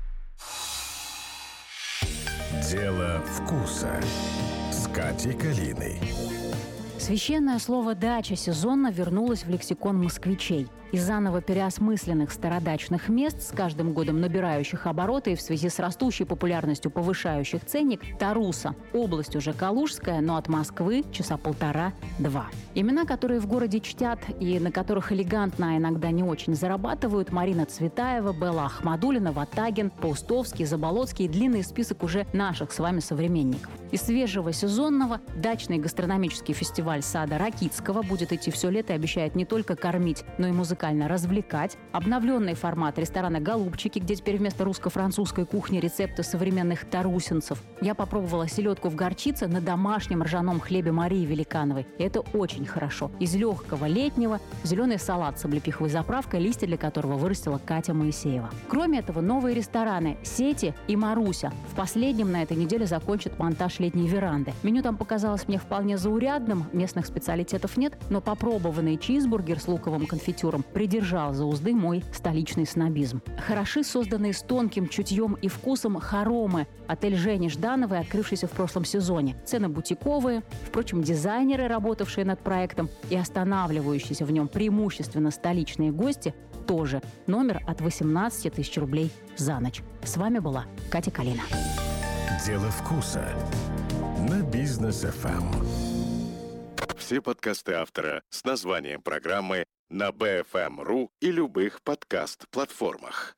Дело вкуса. С Катей Калиной. Священное слово «дача» сезонно вернулось в лексикон москвичей. Из заново переосмысленных стародачных мест, с каждым годом набирающих обороты и в связи с растущей популярностью повышающих ценник, Таруса. Область уже Калужская, но от Москвы часа полтора-два. Имена, которые в городе чтят и на которых элегантно, а иногда не очень зарабатывают: Марина Цветаева, Белла Ахмадулина, Ватагин, Паустовский, Заболоцкий и длинный список уже наших с вами современников. Из свежего сезонного дачный гастрономический фестиваль сада Ракитского будет идти все лето и обещает не только кормить, но и музыкально развлекать. Обновленный формат ресторана «Голубчики», где теперь вместо русско-французской кухни рецепты современных тарусинцев. Я попробовала селедку в горчице на домашнем ржаном хлебе Марии Великановой. И это очень хорошо. Из легкого летнего зеленый салат с облепиховой заправкой, листья для которого вырастила Катя Моисеева. Кроме этого, новые рестораны «Сети» и «Маруся». В последнем на этой неделе закончат монтаж летней веранды. Меню там показалось мне вполне заурядным, местных специалитетов нет, но попробованный чизбургер с луковым конфитюром придержал за узды мой столичный снобизм. Хороши созданные с тонким чутьем и вкусом хоромы. Отель Жени Ждановой, открывшийся в прошлом сезоне. Цены бутиковые. Впрочем, дизайнеры, работавшие над проектом и останавливающиеся в нем преимущественно столичные гости, тоже. Номер от восемнадцати тысяч рублей за ночь. С вами была Катя Калина. Дело вкуса. На Бизнес эф эм. Все подкасты автора с названием программы на би эф эм точка ру и любых подкаст-платформах.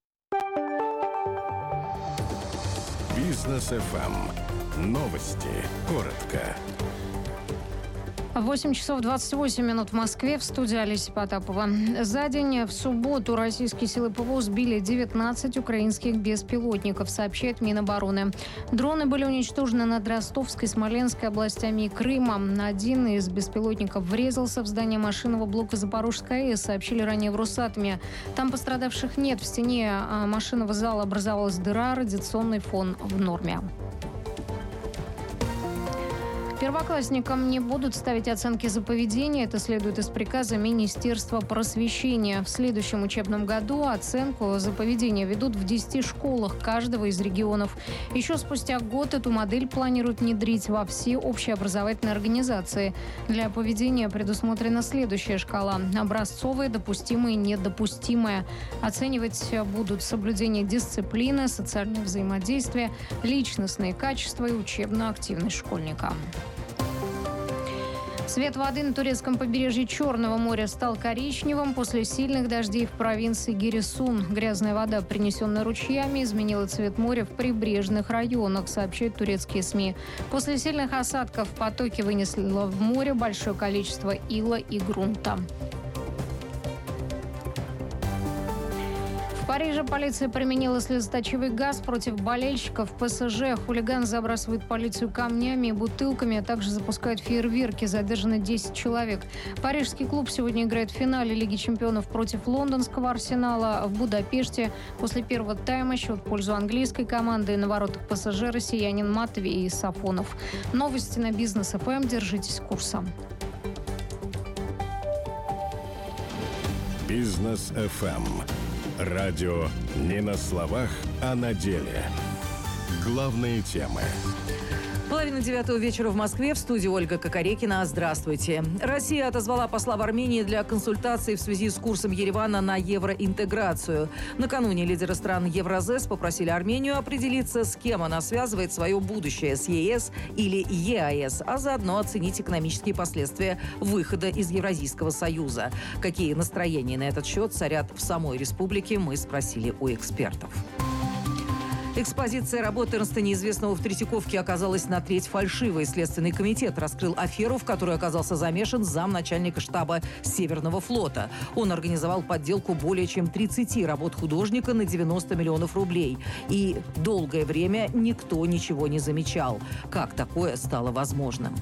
Бизнес эф эм. Новости. Коротко. восемь часов двадцать восемь минут в Москве. В студии Олеся Потапова. За день в субботу российские силы ПВО сбили девятнадцать украинских беспилотников, сообщает Минобороны. Дроны были уничтожены над Ростовской, Смоленской областями и Крымом. Один из беспилотников врезался в здание машинного блока Запорожской АЭС, сообщили ранее в Росатоме. Там пострадавших нет. В стене машинного зала образовалась дыра, радиационный фон в норме. Первоклассникам не будут ставить оценки за поведение. Это следует из приказа Министерства просвещения. В следующем учебном году оценку за поведение ведут в десяти школах каждого из регионов. Еще спустя год эту модель планируют внедрить во все общеобразовательные организации. Для поведения предусмотрена следующая шкала: образцовое, допустимое, недопустимое. Оценивать будут соблюдение дисциплины, социальное взаимодействие, личностные качества и учебную активность школьника. Цвет воды на турецком побережье Черного моря стал коричневым после сильных дождей в провинции Гирисун. Грязная вода, принесенная ручьями, изменила цвет моря в прибрежных районах, сообщают турецкие СМИ. После сильных осадков потоки вынесло в море большое количество ила и грунта. В Париже полиция применила слезоточивый газ против болельщиков ПСЖ. Хулиганы забрасывают полицию камнями и бутылками, а также запускают фейерверки. Задержаны десять человек. Парижский клуб сегодня играет в финале Лиги чемпионов против лондонского Арсенала в Будапеште. После первого тайма счет в пользу английской команды. На воротах ПСЖ россиянин Матвей и Сафонов. Новости на Бизнес эф эм. Держитесь курса. Бизнес эф эм. Радио не на словах, а на деле. Главные темы. Половина девятого вечера в Москве. В студии Ольга Кокорекина. Здравствуйте. Россия отозвала посла в Армении для консультаций в связи с курсом Еревана на евроинтеграцию. Накануне лидеры стран Евразес попросили Армению определиться, с кем она связывает свое будущее, с ЕС или ЕАЭС, а заодно оценить экономические последствия выхода из Евразийского союза. Какие настроения на этот счет царят в самой республике, мы спросили у экспертов. Экспозиция работы Эрнста Неизвестного в Третьяковке оказалась на треть фальшивой. Следственный комитет раскрыл аферу, в которой оказался замешан замначальника штаба Северного флота. Он организовал подделку более чем тридцати работ художника на девяносто миллионов рублей. И долгое время никто ничего не замечал. Как такое стало возможным?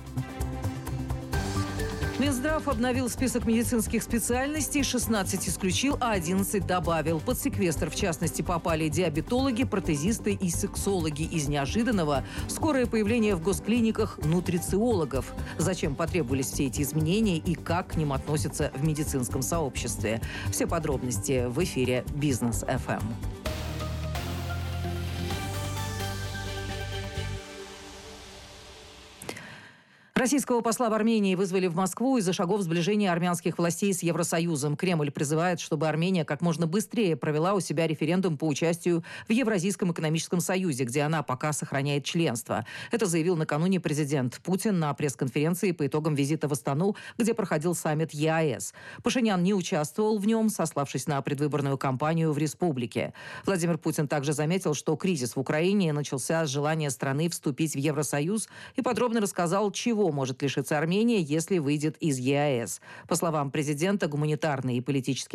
Минздрав обновил список медицинских специальностей, шестнадцать исключил, а одиннадцать добавил. Под секвестр, в частности, попали диабетологи, протезисты и сексологи. Из неожиданного – скорое появление в госклиниках нутрициологов. Зачем потребовались все эти изменения и как к ним относятся в медицинском сообществе? Все подробности в эфире Бизнес эф эм. Российского посла в Армении вызвали в Москву из-за шагов сближения армянских властей с Евросоюзом. Кремль призывает, чтобы Армения как можно быстрее провела у себя референдум по участию в Евразийском экономическом союзе, где она пока сохраняет членство. Это заявил накануне президент Путин на пресс-конференции по итогам визита в Астану, где проходил саммит ЕАЭС. Пашинян не участвовал в нем, сославшись на предвыборную кампанию в республике. Владимир Путин также заметил, что кризис в Украине начался с желания страны вступить в Евросоюз и подробно рассказал, чего может лишиться Армения, если выйдет из ЕАЭС. По словам президента, гуманитарные и политические